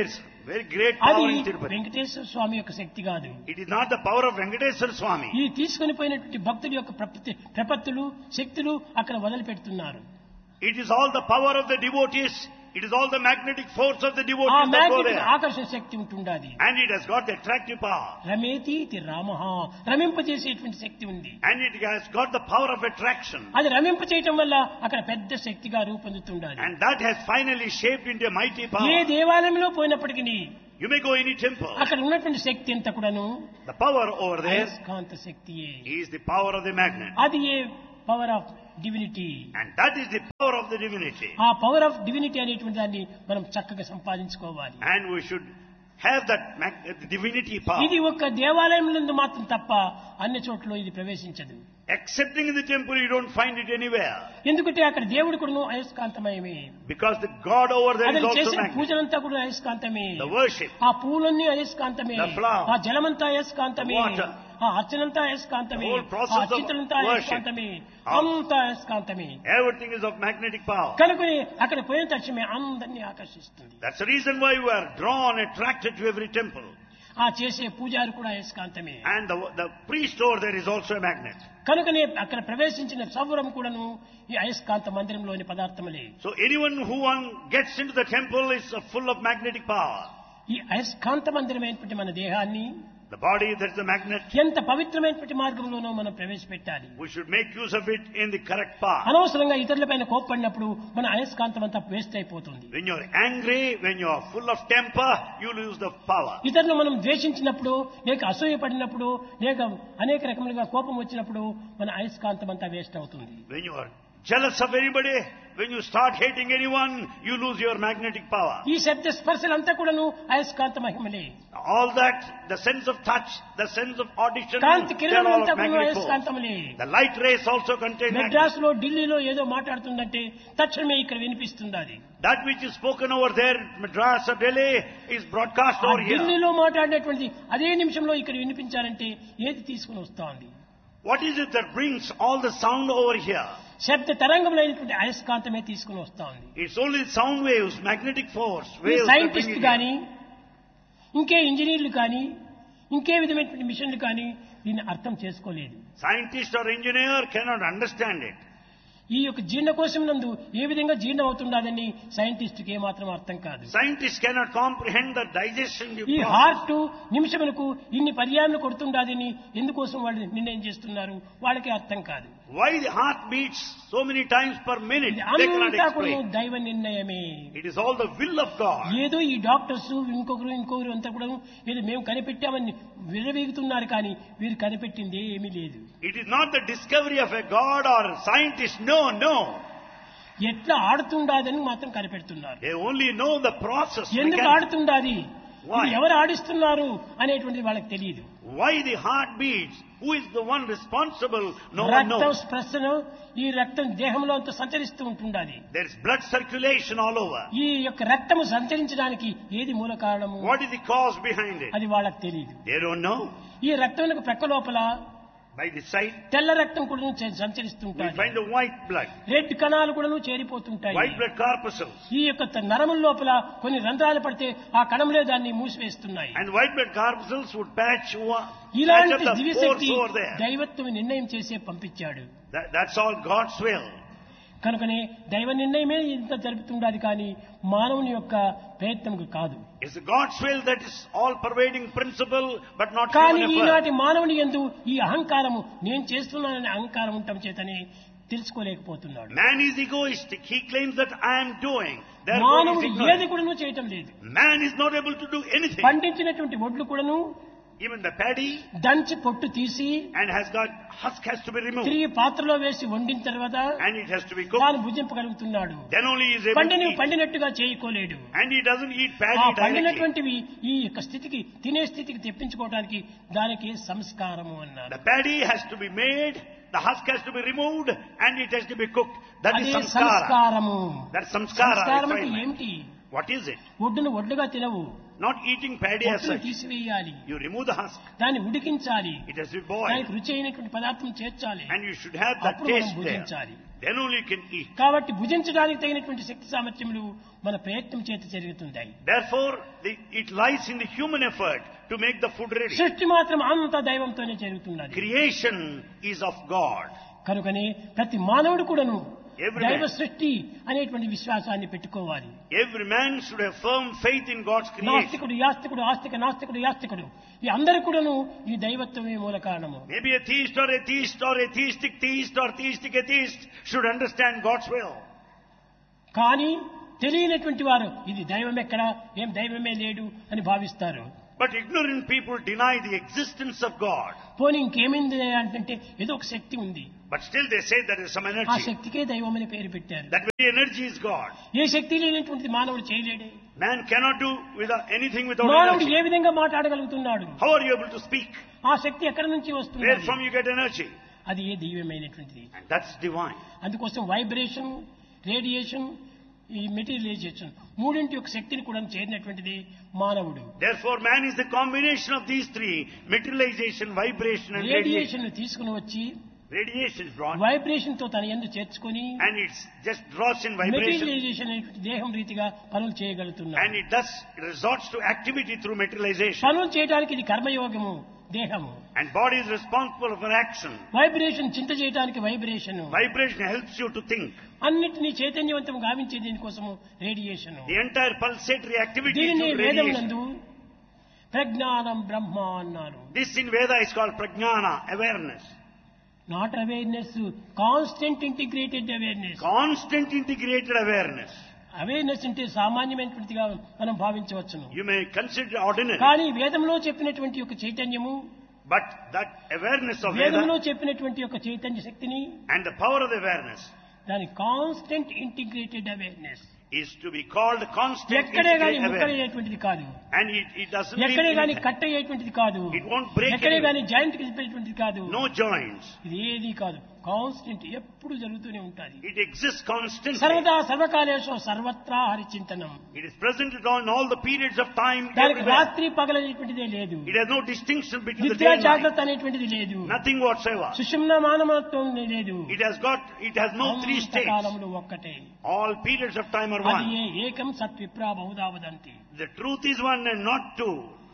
Very great అది power in Tirupati. వెంకటేశ్వర స్వామి యొక్క శక్తి కాదు. It is not the power of Venkateswara Swami. ఈ తీసుకొని పోయినటువంటి భక్తుల యొక్క ప్రపత్తి ప్రపత్తులు శక్తులు అక్కడ వదిలిపెడుతున్నారు. It is all the power of the devotees. It is all the magnetic force of the ఆ devotees that go magnetic there. ఆకర్షణ శక్తి ఉంటుండాది. And it has got the attractive power. రమేతీతి రామః, రమింపజేసేటువంటి శక్తి ఉంది. And it has got the power of attraction. అది రమింప చేయటం వల్ల అక్కడ పెద్ద శక్తిగా రూపొందుతుండాలి. And that has finally shaped into a mighty A power. దేవాలయంలో పోయినప్పటికీ You may go any temple. అక్కడ ఉన్నటువంటి శక్తి అంతా కూడాను The power over there అయస్కాంత శక్తియే. is the power of the magnet. అది ఏ power of divinity. And that is the power of the divinity. ఆ power of divinity అనేటువంటి దాన్ని మనం చక్కగా సంపాదించుకోవాలి. And we should have that mag- divinity power. ఇది ఒక దేవాలయంలో మాత్రం తప్ప అన్ని చోట్ల ఇది ప్రవేశించదు. Excepting in the temple, you don't find it anywhere. ఎందుకంటే అక్కడ దేవుడు కూడా అయస్కాంతమయమే. Because the God over there is అతను also చేసిన magnet. పూజలంతా కూడా అయస్కాంతమే. The worship, ఆ పూలన్నీ అయస్కాంతమే. The flower, ఆ జలమంతా అయస్కాంతమే. the water, ఆ అర్చనంతా అయస్కాంతమే. the whole process ఆ of అర్చితలంతా worship, అయస్కాంతమే. all- అంతా అయస్కాంతమే. everything is of magnetic power. కనుకని అక్కడ పోయిన తక్షణమే అందరినీ ఆకర్షిస్తుంది. That's the reason why you are drawn, attracted to every temple. ఆ చేసే పూజారి కూడా అయస్కాంతమే. And the, the priest over there is also a magnet. కనుకనే అక్కడ ప్రవేశించిన సౌరం కూడాను ఈ అయస్కాంత మందిరంలోని పదార్థములే. So anyone who one gets into the temple is uh, full of magnetic power. ఈ అయస్కాంత మందిరమైనటువంటి మన దేహాన్ని The body, that's the magnet. ఎంత పవిత్రమైనటువంటి మార్గంలోనో మనం ప్రవేశపెట్టాలి. We should make use of it in the correct path. అనవసరంగా ఇతరులపైన కోప్పడినప్పుడు మన అయస్కాంతం అంతా వేస్ట్ అయిపోతుంది. When you're angry, when you're full of temper, you lose the power. ఇతరులు మనం ద్వేషించినప్పుడు లేక అసూయపడినప్పుడు లేక అనేక రకములుగా కోపం వచ్చినప్పుడు మన అయస్కాంతం అంతా వేస్ట్ అవుతుంది. When you are jealous of anybody, when you start hating anyone, you lose your magnetic power. ఈ శబ్ద స్పర్శలంతా కూడాను అయస్కాంత మహిమలే. All that, the sense of touch, the sense of audition, Kanthi they are all కిరణములంతా of కూడాను magnetic force. అయస్కాంతములే. The light rays also contain magnet. Madras లో ఢిల్లీలో ఏదో మాట్లాడుతుందంటే తక్షణమే ఇక్కడ వినిపిస్తుంది. అది That which is spoken over there, Madras or Delhi, is broadcast ఆ over here. ఢిల్లీలో మాట్లాడినటువంటి అదే నిమిషంలో ఇక్కడ వినిపించాలంటే ఏది తీసుకుని వస్తోంది? What is it that brings all the sound over here? శబ్ద తరంగములైనటువంటి అయస్కాంతమే తీసుకుని వస్తోంది. It's only sound waves, magnetic force, ఈ waves. that bring scientist it కానీ ఇంకే ఇంజనీర్లు కానీ ఇంకే విధమైనటువంటి మిషన్లు కానీ దీన్ని అర్థం చేసుకోలేదు. Scientist or engineer cannot understand it. ఈ యొక్క జీర్ణకోశం నందు ఏ విధంగా జీర్ణం అవుతుండదని సైంటిస్ట్కి ఏమాత్రం అర్థం కాదు. Scientists cannot comprehend the digestion ఈ process. హార్ట్ నిమిషములకు ఇన్ని పర్యాలను కొడుతుండదని ఎందుకోసం వాళ్ళు నిర్ణయం చేస్తున్నారు వాళ్ళకి అర్థం కాదు. Why the heart beats so many times per minute, ఇది they cannot అంతా కూడా explain. దైవ నిర్ణయమే. It is all the will of God. ఏదో ఈ డాక్టర్స్ ఇంకొకరు ఇంకొకరు అంతా కూడా ఏదో మేము కనిపెట్టామని విర్రవీగుతున్నారు కానీ వీరు కనిపెట్టింది ఏమీ లేదు. It is not the discovery of a God or a scientist. No, no. ఎట్లా ఆడుతుండాదని మాత్రం కనిపెడుతున్నారు. They only know the process. ఎందుకు Mechan- ఆడుతుండాది, Why? ఇది ఎవరు ఆడిస్తున్నారు అనేటువంటిది వాళ్ళకి తెలియదు. Why the heart beats? Who is the one responsible? No one రక్తం knows. స్పర్శను ఈ రక్తం దేహంలో అంతా సంచరిస్తూ ఉంటుండాలి. There is blood circulation all over. ఈ యొక్క రక్తము సంచరించడానికి ఏది మూల కారణము What is the cause behind it? అది వాళ్ళకి తెలియదు. They don't know. ఈ రక్తం ప్రక్క లోపల By the side, తెల్ల రక్తం కూడా we find సంచరిస్తుంటాయి. the white blood, red కణాలు కూడా చేరిపోతుంటాయి. white blood corpuscles. ఈ యొక్క నరముల లోపల కొన్ని రంధ్రాలు పడితే ఆ కణములే దాన్ని మూసివేస్తున్నాయి. And white blood corpuscles would patch, wa- patch ఇలాంటి up the దివ్యశక్తి pores over there. దైవత్వం నిర్ణయం చేసే పంపించాడు. That, that's all God's will. కనుకనే దైవ నిర్ణయమే ఇంత జరుపుతుండాలి కానీ మానవుని యొక్క ప్రయత్నం కాదు. It's God's will that is all pervading principle, but not కానీ human effort. ఈనాటి మానవుని యందు ఈ అహంకారము నేను చేస్తున్నాననే అహంకారం ఉండటం చేతనే తెలుసుకోలేకపోతున్నాడు. Man is egoistic. He claims that I am doing. Therefore, మానవుడు he's ఏది ignorant. కూడాను చేయటం లేదు. Man is not able to do anything. పండించినటువంటి ఒడ్లు కూడాను Even the paddy దంచి పొట్టు తీసి and has got husk has to be removed, తిరిగి పాత్రలో వేసి వండిన తర్వాత and it has to be cooked. తాను భుజింపగలుగుతున్నాడు. Then only he is able to పండిని eat. పండినట్టుగా చేయకోలేడు. And he doesn't eat ఆ paddy directly. పండినటువంటివి ఈ యొక్క స్థితికి తినే స్థితికి తెప్పించుకోవడానికి దానికి సంస్కారము అన్నారు. The paddy has to be made, the husk has to be removed, and it has to be cooked. That is అదే samskara. సంస్కారము. That's samskara. సంస్కారం అంటే refinement. ఏమిటి? What is it? ఒడ్డును ఒడ్డుగా తినవు, Not eating paddy as పొట్టును such. తీసివేయాలి, You remove the husk. దాన్ని ఉడికించాలి, It has to be boiled. దానికి రుచి అయినటువంటి పదార్థం చేర్చాలి, And you should have that అప్పుడు మనం taste there. భుజించాలి. Then only you can eat. కాబట్టి భుజించడానికి తగినటువంటి శక్తి సామర్థ్యములు మన ప్రయత్నం చేత జరుగుతుంటాయి. Therefore, the, it lies in the human effort to make the food ready. సృష్టి మాత్రం అంత దైవంతోనే జరుగుతున్నది. Creation is of God. కనుకనే ప్రతి మానవుడు కూడాను Every దైవ man. సృష్టి అనేటువంటి విశ్వాసాన్ని పెట్టుకోవాలి. Every man should have firm faith in God's creation. నాస్తికుడు యాస్తికుడు ఆస్తిక నాస్తికుడు యాస్తికుడు ఈ అందరూ కూడాను ఈ దైవత్వమే మూల కారణము. Maybe a theist or atheist or atheistic theist or theistic atheist should understand God's will. కానీ తెలియనటువంటి వారు ఇది దైవం ఎక్కడా, ఏం దైవమే లేడు అని భావిస్తారు. But ignorant people deny the existence of God. పోనీ ఇంకేమైంది అంటే ఏదో ఒక శక్తి ఉంది, But still they say there is some ఆ energy. శక్తికే దైవం అని పేరు పెట్టారు. That very energy is God. ఏ శక్తి లేనటువంటిది మానవుడు చేయలేడే. Man cannot do without anything without మానవుడు energy. ఏ విధంగా మాట్లాడగలుగుతున్నాడు? How are you able to speak? ఆ శక్తి ఎక్కడి నుంచి వస్తుంది? Where from you get energy? అది ఏ దివ్యమైనటువంటిది. And that's divine. అందుకోసం వైబ్రేషన్, రేడియేషన్, ఈ మెటీరియలైజేషన్ మూడింటి యొక్క శక్తిని కూడా చేరినటువంటిది మానవుడు. Therefore man is the combination of these three: materialization, vibration and radiation. Radiation తీసుకుని వచ్చి Radiation is brought వైబ్రేషన్ తో తన యందు చేర్చుకొని and it just draws in vibration materialisation అనేటువంటి దేహం రీతిగా పనులు చేయగలుగుతున్నాడు. and it thus resorts to activity through materialization. పనులు చేయడానికి ఇది కర్మయోగము దేహము. And body is responsible for action. Vibration చింత చేయడానికి vibration. Vibration helps you to think. అన్నిటినీ చైతన్యవంతం గావించే దీనికోసము radiation. The entire pulsatory activity is దీనిని through వేదం radiation. నందు ప్రజ్ఞానం బ్రహ్మ అన్నారు. This in Veda is called prajnana, awareness. Not awareness, constant integrated awareness. Constant integrated awareness. Awareness అంటే సామాన్యమైనటువంటిదిగా మనం భావించవచ్చును. You may consider ordinary, కానీ వేదంలో చెప్పినటువంటి యొక్క చైతన్యము, but that awareness of వేదంలో Veda చెప్పినటువంటి యొక్క చైతన్య శక్తిని, and the power of the awareness దాని constant integrated awareness. is to be called constant ఎక్కడే గాని integrated awareness. ముక్కలయ్యేటువంటిది కాదు, And it, it doesn't ఎక్కడే leave గాని anything. కట్ అయ్యేటువంటిది కాదు, It won't break ఎక్కడే anywhere. గాని జాయింట్ కలిపేటువంటిది కాదు. No joints. ఇది ఏది కాదు, కాన్స్టెంట్ ఎప్పుడు జరుగుతూనే ఉంటుంది. It exists constantly. సర్వదా సర్వకాలేషు సర్వత్రా హరిచింతనం. It is present on all the periods of time దానికి everywhere. రాత్రి పగలనేటువంటిదే లేదు, It has no distinction between the నిద్ర day and night. జాగ్రత్త అనేటువంటిది లేదు, Nothing whatsoever. సుషుమ్న మానవత్వం లేదు. It has got, it has no three states. కాలములు ఒక్కటే. All periods of time are అది one. ఏ ఏకం సత్విప్రా బహుదావదంతి. The truth is one and not two.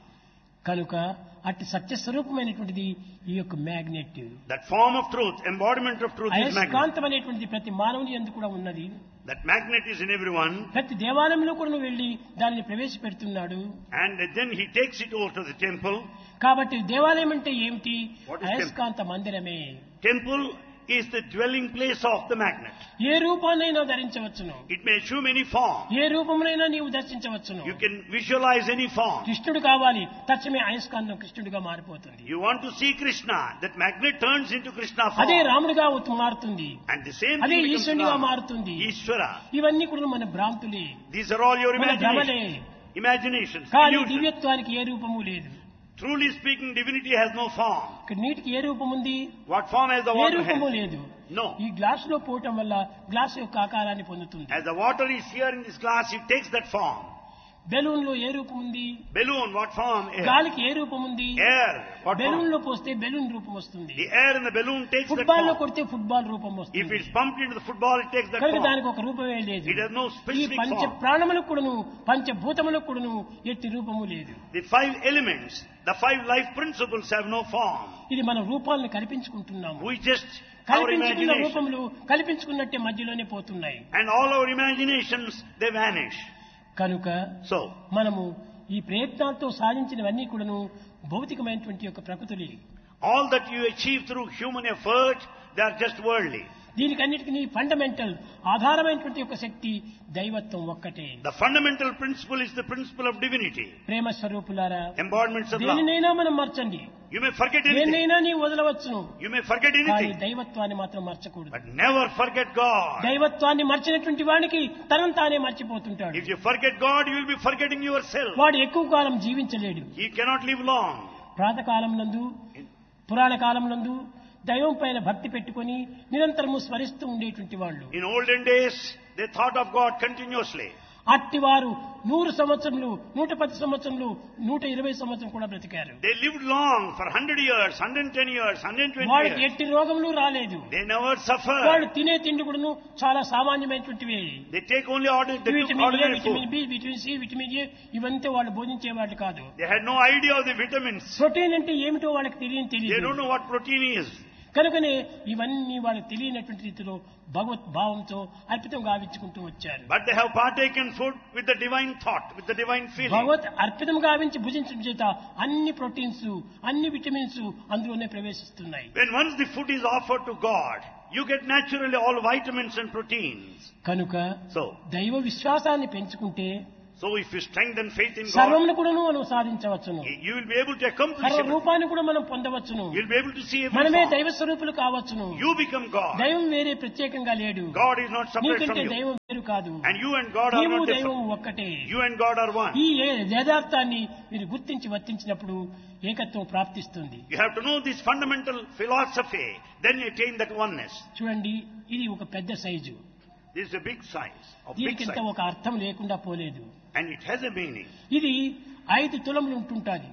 కనుక అట్టి సత్య స్వరూపమైనటువంటిది ఈ యొక్క magnet. That form of truth, embodiment of truth is magnet. అయస్కాంతం అనేటువంటిది ప్రతి మానవుని యందు కూడా ఉన్నది. That magnet is in everyone. ప్రతి దేవాలయంలో కూడా నువ్వు వెళ్లి దానిని ప్రవేశపెడుతున్నాడు. And then he takes it over to the temple. కాబట్టి దేవాలయం అంటే ఏమిటి? What is అయస్కాంత మందిరమే. Temple is the dwelling place of the magnet. A రూపాన్నైనా ధరించవచ్చును, It may assume any form. ఏ రూపమునైనా నీవు దర్శించవచ్చును. You can visualize any form. కృష్ణుడు కావాలి, తక్షణమే అయస్కాంతం కృష్ణుడిగా మారిపోతుంది. You want to see Krishna, that magnet turns into Krishna అదే form. రాముడిగా ఉత్ మారుతుంది, And the same అదే thing becomes ఈశ్వరునిగా Rama, మారుతుంది. Ishvara. ఇవన్నీ కూడా మన భ్రాంతులే, These are all your మన భ్రమలే. imagination, imaginations. కానీ illusions. దివ్యత్వానికి ఏ రూపము లేదు. Truly speaking, divinity has no form. ఇక్కడ నీటికి ఏ రూపం ఉంది? What form has the A water రూపము has? లేదు. No. ఈ గ్లాస్ లో పోవటం వల్ల గ్లాస్ యొక్క ఆకారాన్ని పొందుతుంది. As the water is here in this glass, it takes that form. Balloon లో ఏ రూపం ఉంది? Balloon, what form? Air. గాలికి ఏ రూపం ఉంది? Air, what balloon form? లో పోస్తే బెలూన్ రూపం వస్తుంది. The air in the balloon takes that football లో form. కొడితే ఫుట్బాల్ రూపం If వస్తుంది. it's pumped into the football, it takes that కనుక form. దానికి ఒక రూపమే లేదు. It has no ఈ specific పంచ form. ప్రాణములకు కూడాను పంచభూతములకు కూడాను ఎట్టి రూపము లేదు. The five elements, the five life principles have no form. ఇది మన రూపాలను కల్పించుకుంటున్నాము. We just, our కల్పించుకున్న imagination. రూపములు కల్పించుకున్నట్టే మధ్యలోనే పోతున్నాయి. And all our imaginations, they vanish. కనుక So, మనము ఈ ప్రయత్నాలతో సాధించినవన్నీ కూడాను భౌతికమైనటువంటి యొక్క ప్రకృతులే. all that you achieve through human effort, they are just worldly. దీనికన్నిటికీ fundamental ఆధారమైనటువంటి యొక్క శక్తి దైవత్వం ఒక్కటే. The fundamental principle is the principle of divinity. ప్రేమ స్వరూపులారా, Embodiments of love. దేనినైనా మనం మర్చండి, You may forget anything. దేన్నైనా నీవు వదలవచ్చును, You may forget కానీ anything. దైవత్వాన్ని మాత్రం మర్చకూడదు. But never forget God. దైవత్వాన్ని మర్చినటువంటి వాడికి తనను తానే మర్చిపోతుంటాడు. If you forget God, you will be forgetting yourself. వాడు ఎక్కువ కాలం జీవించలేడు. He cannot live long. ప్రాతకాలం నందు, పురాణ కాలం నందు దైవం పైన భక్తి పెట్టుకొని నిరంతరము స్మరిస్తూ ఉండేటువంటి వాళ్ళు In olden days, they thought of God continuously. అట్టివారు నూరు సంవత్సరములు నూట పది సంవత్సరములు నూట ఇరవై సంవత్సరం కూడా బ్రతికారు. They lived long for one hundred years, one hundred ten years, one hundred twenty వాళ్ళకి years. ఎట్టి రోగములు రాలేదు. They never suffered. వాళ్ళు తినే తిండి కూడాను చాలా సామాన్యమైనటువంటివి. They take only ordinary, they took vitamin A, ordinary vitamin food. B, vitamin C, vitamin A ఇవంతా వాళ్ళు భోజించేవాళ్ళు కాదు. They had no idea of the vitamins. Protein అంటే ఏమిటో వాళ్ళకి తెలియని They తెలియదు. don't know what protein is. కనుకనే ఇవన్నీ వాళ్ళకి తెలియనటువంటి రీతిలో భగవత్ భావంతో అర్పితం గావించుకుంటూ వచ్చారు. But they have partaken food with the divine thought, with the divine feeling. భగవత్ అర్పితం గావించి భుజించడం చేత అన్ని ప్రోటీన్స్ అన్ని విటమిన్స్ అందులోనే ప్రవేశిస్తున్నాయి. When once the food is offered to God, you get naturally all vitamins and proteins. కనుక So, దైవ విశ్వాసాన్ని పెంచుకుంటే so if you strengthen faith in God, సర్వమును కూడాను మనం సాధించవచ్చును. you will be able to accomplish సర్వ everything. రూపాన్ని కూడా మనం పొందవచ్చును. You'll be able to see మనమే everything. దైవ స్వరూపులు కావచ్చును. You become God. దైవం వేరే ప్రత్యేకంగా లేడు. God is not separate from నీకంటే you. దైవం వేరు కాదు. And you and God are నీవు not దైవం different. ఒక్కటే. You and God are one. ఈ యథార్థాన్ని మీరు గుర్తించి వర్తించినప్పుడు ఏకత్వం ప్రాప్తిస్తుంది. You have to know this fundamental philosophy, then you attain that oneness. చూడండి, ఇది ఒక పెద్ద size. This is a big size, of big దీనికింత size. ఒక అర్థం లేకుండా పోలేదు. And it has a meaning. ఇది ఐదు తులములు ఉంటుంటాది.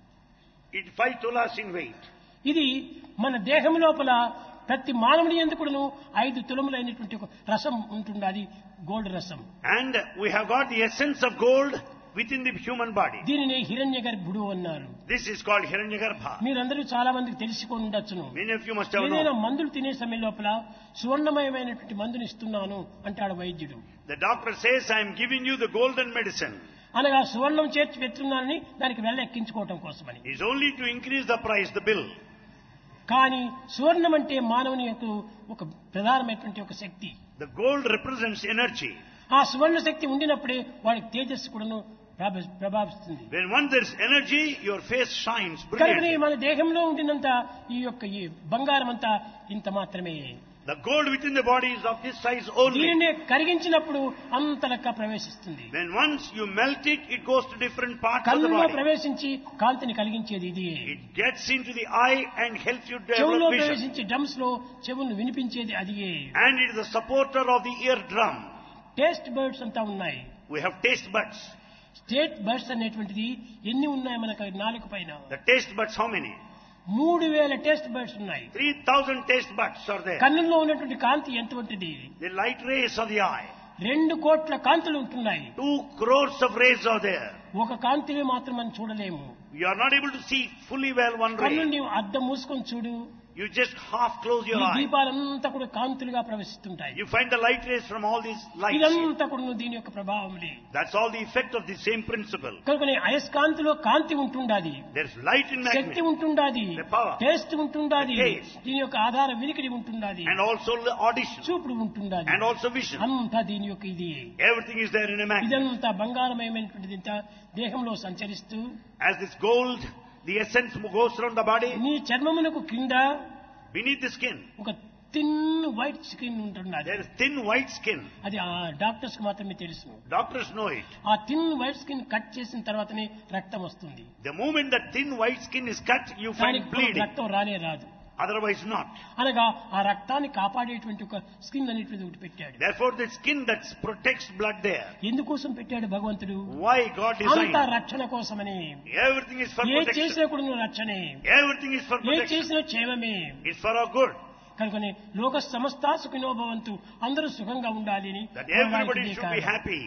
It five tulas in weight. ఇది మన దేహం లోపల ప్రతి మానవుని ఎందుకును ఐదు తులములైనటువంటి ఒక రసం ఉంటుండాది, గోల్డ్ రసం. And we have got the essence of gold within the human body. దీనిని హిరణ్య గర్భుడు అన్నారు. This is called Hiranyagarbha. మీరందరూ చాలా మందికి తెలుసుకొని ఉండొచ్చును. Many of you must have ఏదైనా known. మందులు తినే సమయం లోపల సువర్ణమయమైనటువంటి మందుని ఇస్తున్నాను అంటాడు వైద్యుడు. The doctor says, I am giving you the golden medicine. అనగా సువర్ణం చేర్చి పెట్టున్నానని దానికి వెళ్ళ ఎక్కించుకోవటం కోసమని. It's only to increase the price, the bill. కానీ సువర్ణం అంటే మానవుని యొక్క ఒక ప్రధానమైనటువంటి ఒక శక్తి. The gold represents energy. ఆ సువర్ణ శక్తి ఉండినప్పుడే వాడికి తేజస్సు కూడాను ప్రభ- ప్రభావిస్తుంది. When once there is energy, your face shines కనుకనే brilliantly. మన దేహంలో ఉండినంత ఈ యొక్క ఈ బంగారం అంతా ఇంత మాత్రమే. The gold within the body is of this size only. దీనినే కరిగించినప్పుడు అంత లెక్క ప్రవేశిస్తుంది. When once you melt it, it goes to different parts of the కన్నులో body. ప్రవేశించి కాంతిని కలిగించేది ఇది. It gets into the eye and helps you చెవులో develop vision. ప్రవేశించి డ్రమ్స్ లో చెవులను వినిపించేది అది. And it is the supporter of the eardrum. Taste buds అంతా ఉన్నాయి. We have taste buds. State birds అనేటువంటిది ఎన్ని ఉన్నాయి మనకు నాలుక పైన? The taste buds, how many? మూడు వేల టేస్ట్ బర్డ్స్ ఉన్నాయి. three thousand taste buds are there. కన్నుల్లో ఉన్నటువంటి కాంతి ఎంతటువంటిది? The light rays of the eye. రెండు కోట్ల కాంతులు ఉంటున్నాయి. Two crores of rays are there. ఒక కాంతిని మాత్రం మనం చూడలేము. You are not able to see fully well one కన్ను ray. నీవు అద్దం మూసుకొని చూడు, You just half close ఈ your eye. దీపాలంతా కూడా కాంతులుగా ప్రవేశిస్తుంటాయి. You find the light rays from all these lights. ఇదంతా కూడా దీని యొక్క ప్రభావములే. That's all the effect of the same principle. కనుకనే అయస్కాంతిలో కాంతి ఉంటుండాది, There's light in Shakti magnet ఉంటుండాది, The power. Taste ఉంటుండాది, The taste. దీని యొక్క ఆధార వినికిడి ఉంటుండాది, and also the audition చూపుడు ఉంటుండాది, and also vision. అంతా దీని యొక్క ఇది. Everything is there in a magnet. ఇదంతా బంగారమయమైనటువంటిది ఇంత దేహంలో సంచరిస్తూ As this gold, the essence goes around the body, నీ చర్మమునకు కింద beneath the skin, ఒక థిన్ వైట్ స్కిన్ ఉంటున్నది. there is thin white skin. అది ఆ డాక్టర్స్ కి మాత్రమే తెలుసు. Doctors know it. ఆ థిన్ వైట్ స్కిన్ కట్ చేసిన తర్వాతనే రక్తం వస్తుంది. The moment that thin white skin is cut, you find దానికి bleeding. రక్తం రానే రాదు. Otherwise not. అనగా ఆ రక్తాన్ని కాపాడేటువంటి ఒక స్కిన్ అనేటువంటి ఒకటి పెట్టాడు. Therefore the skin that protects blood there. ఎందుకోసం పెట్టాడు భగవంతుడు? Why God designed? అంతా రక్షణ కోసమని. Everything is for A protection. చేసినా కూడా నువ్వు రక్షణే, Everything is for A protection. చేసినా క్షేమమే. It's for our good. కనుకనే లోక సమస్తా సుఖినో భవంతు, అందరూ సుఖంగా ఉండాలి అని That everybody should be happy.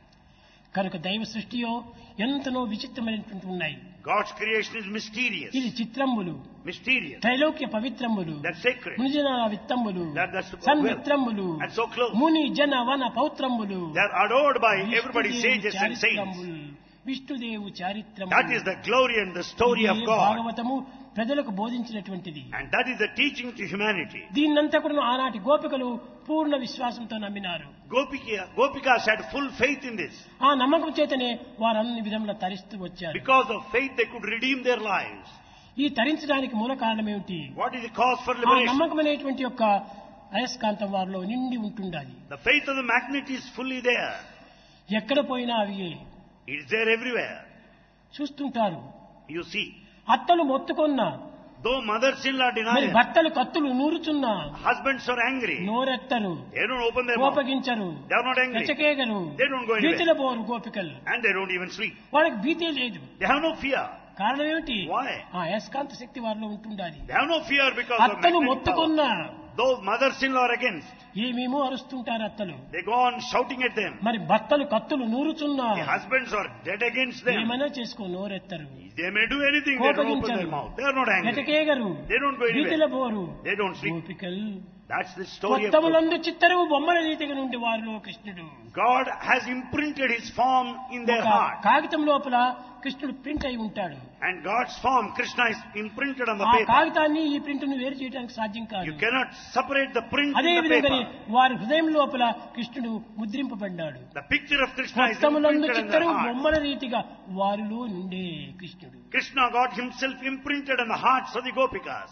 కనుక దైవ సృష్టియో ఎంతనో విచిత్రమైనటువంటి ఉన్నాయి. God's creation is mysterious. ఇది చిత్రంబులు, Mysterious. Trailokya పవిత్రములు, That's sacred. మునిజన విత్తంబులు, That- that's సన్మిత్రంబులు, And so close. ముని జన వన పౌత్రంబులు, They are adored by everybody, sages and saints. చారిత్రంబులు, విష్ణుదేవు చారిత్రము. That is the glory and the story of God. భాగవతము ప్రజలకు బోధించినటువంటిది. And that is the teaching to humanity. దీన్నంతా కూడా ఆనాటి గోపికలు పూర్ణ విశ్వాసంతో నమ్మినారు. Gopika, Gopikas had full faith in this. ఆ నమ్మకం చేతనే వారు అన్ని విధముల తరిస్తూ వచ్చారు. Because of faith they could redeem their lives. ఈ తరించడానికి మూల కారణం ఏమిటి? What is the cause for ఆ liberation? నమ్మకం అనేటువంటి యొక్క అయస్కాంతం వారిలో నిండి ఉంటుండాలి. The faith of the magnet is fully there. ఎక్కడ పోయినా అవి It is there everywhere. చూస్తుంటారు. You see. అత్తలు మొత్తుకొన్న Though mothers-in-law deny మరి it, భర్తలు కత్తులు నూరుచున్నా husbands are angry. నోరెత్తరు, They don't open their mouth. కోపగించరు, They are not angry. రెచ్చకేగరు, They don't go anywhere. భీతిలో పోరు గోపికలు. And they don't even sleep. వాళ్ళకి భీతే లేదు. They have no fear. కారణం ఏమిటి? Why? ఆ అయస్కాంత శక్తి వారిలో ఉంటుండాలి. They have no fear because of అత్తలు magnetic power. మొత్తుకున్నా Though mothers-in-law are against, ఏమేమో అరుస్తుంటారు అత్తలు. they go on shouting at them. మరి భర్తలు కత్తులు నూరుచున్నా The husbands are dead against them. ఏమైనా చేసుకో నోరెత్తరు, They may do anything, they don't open their mouth. They are not angry. వెతకేగరు, They don't go భీతిలో anywhere. పోరు They don't sleep. గోపికలు. That's the story of God. కొత్తములందు చిత్తరువు బొమ్మల రీతిగా నుండి వారిలో కృష్ణుడు. God has imprinted His form in their ఒక heart. కాగితం లోపల కృష్ణుడు ప్రింట్ అయి ఉంటాడు. And God's form, Krishna, is imprinted on the ఆ paper. కాగితాన్ని ఈ ప్రింట్ ను వేరు చేయడానికి సాధ్యం కాదు. You cannot separate the print అదే in the విధంగా paper. వారి హృదయం లోపల కృష్ణుడు ముద్రింపబడ్డాడు. The picture of Krishna is కొత్తములందు imprinted in their చిత్తరువు heart. బొమ్మల రీతిగా వారిలో నుండే కృష్ణుడు. Krishna got himself imprinted in the hearts of the Gopikas.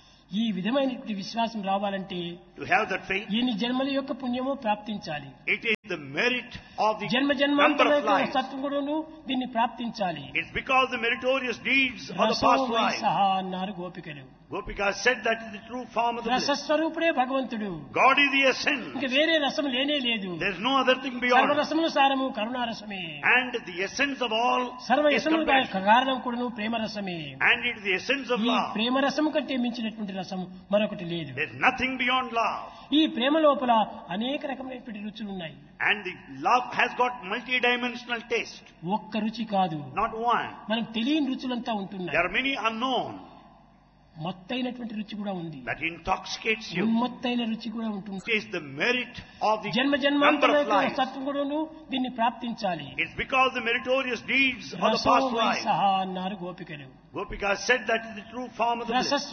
ఈ విధమైనటువంటి విశ్వాసం రావాలంటే To have that faith, ఎన్ని జన్మల యొక్క పుణ్యమో ప్రాప్తించాలి. it is the merit of the జన్మ number జన్మాంతర of యొక్క lives. సత్వగుణను దీన్ని ప్రాప్తించాలి. It's because the meritorious deeds of the రసో past why lives. సహా అన్నారు గోపికలు. Gopikas said that is the true form of the bliss. రసస్వరూపుడే భగవంతుడు. God is the essence. ఇంకా వేరే రసం లేనే లేదు. There's no other thing beyond. సర్వరసముల సారము కరుణారసమే. And the essence of all సర్వ is యసముల compassion. కారణం కూడాను ప్రేమరసమే. And it is the essence of ఈ love. ప్రేమరసము కంటే మించినటువంటి రసము మరొకటి లేదు. There's nothing beyond love. ఈ ప్రేమ లోపల అనేక రకమైనటువంటి రుచులు ఉన్నాయి. And the love has got multi-dimensional taste. ఒక్క రుచి కాదు, Not one. మనకు తెలియని రుచులంతా ఉంటున్నాయి. There are many unknown మొత్తైనటువంటి రుచి కూడా ఉంది. that intoxicates you. ఉన్మత్తైన రుచి కూడా ఉంటుంది. It is the merit of the జన్మ number జన్మాంతర of lives. సత్వగుణను దీన్ని ప్రాప్తించాలి. It's because the meritorious deeds of the రసో past why lives. సహా అన్నారు గోపికలు. Gopikas said that is the true form of the bliss. రసస్వ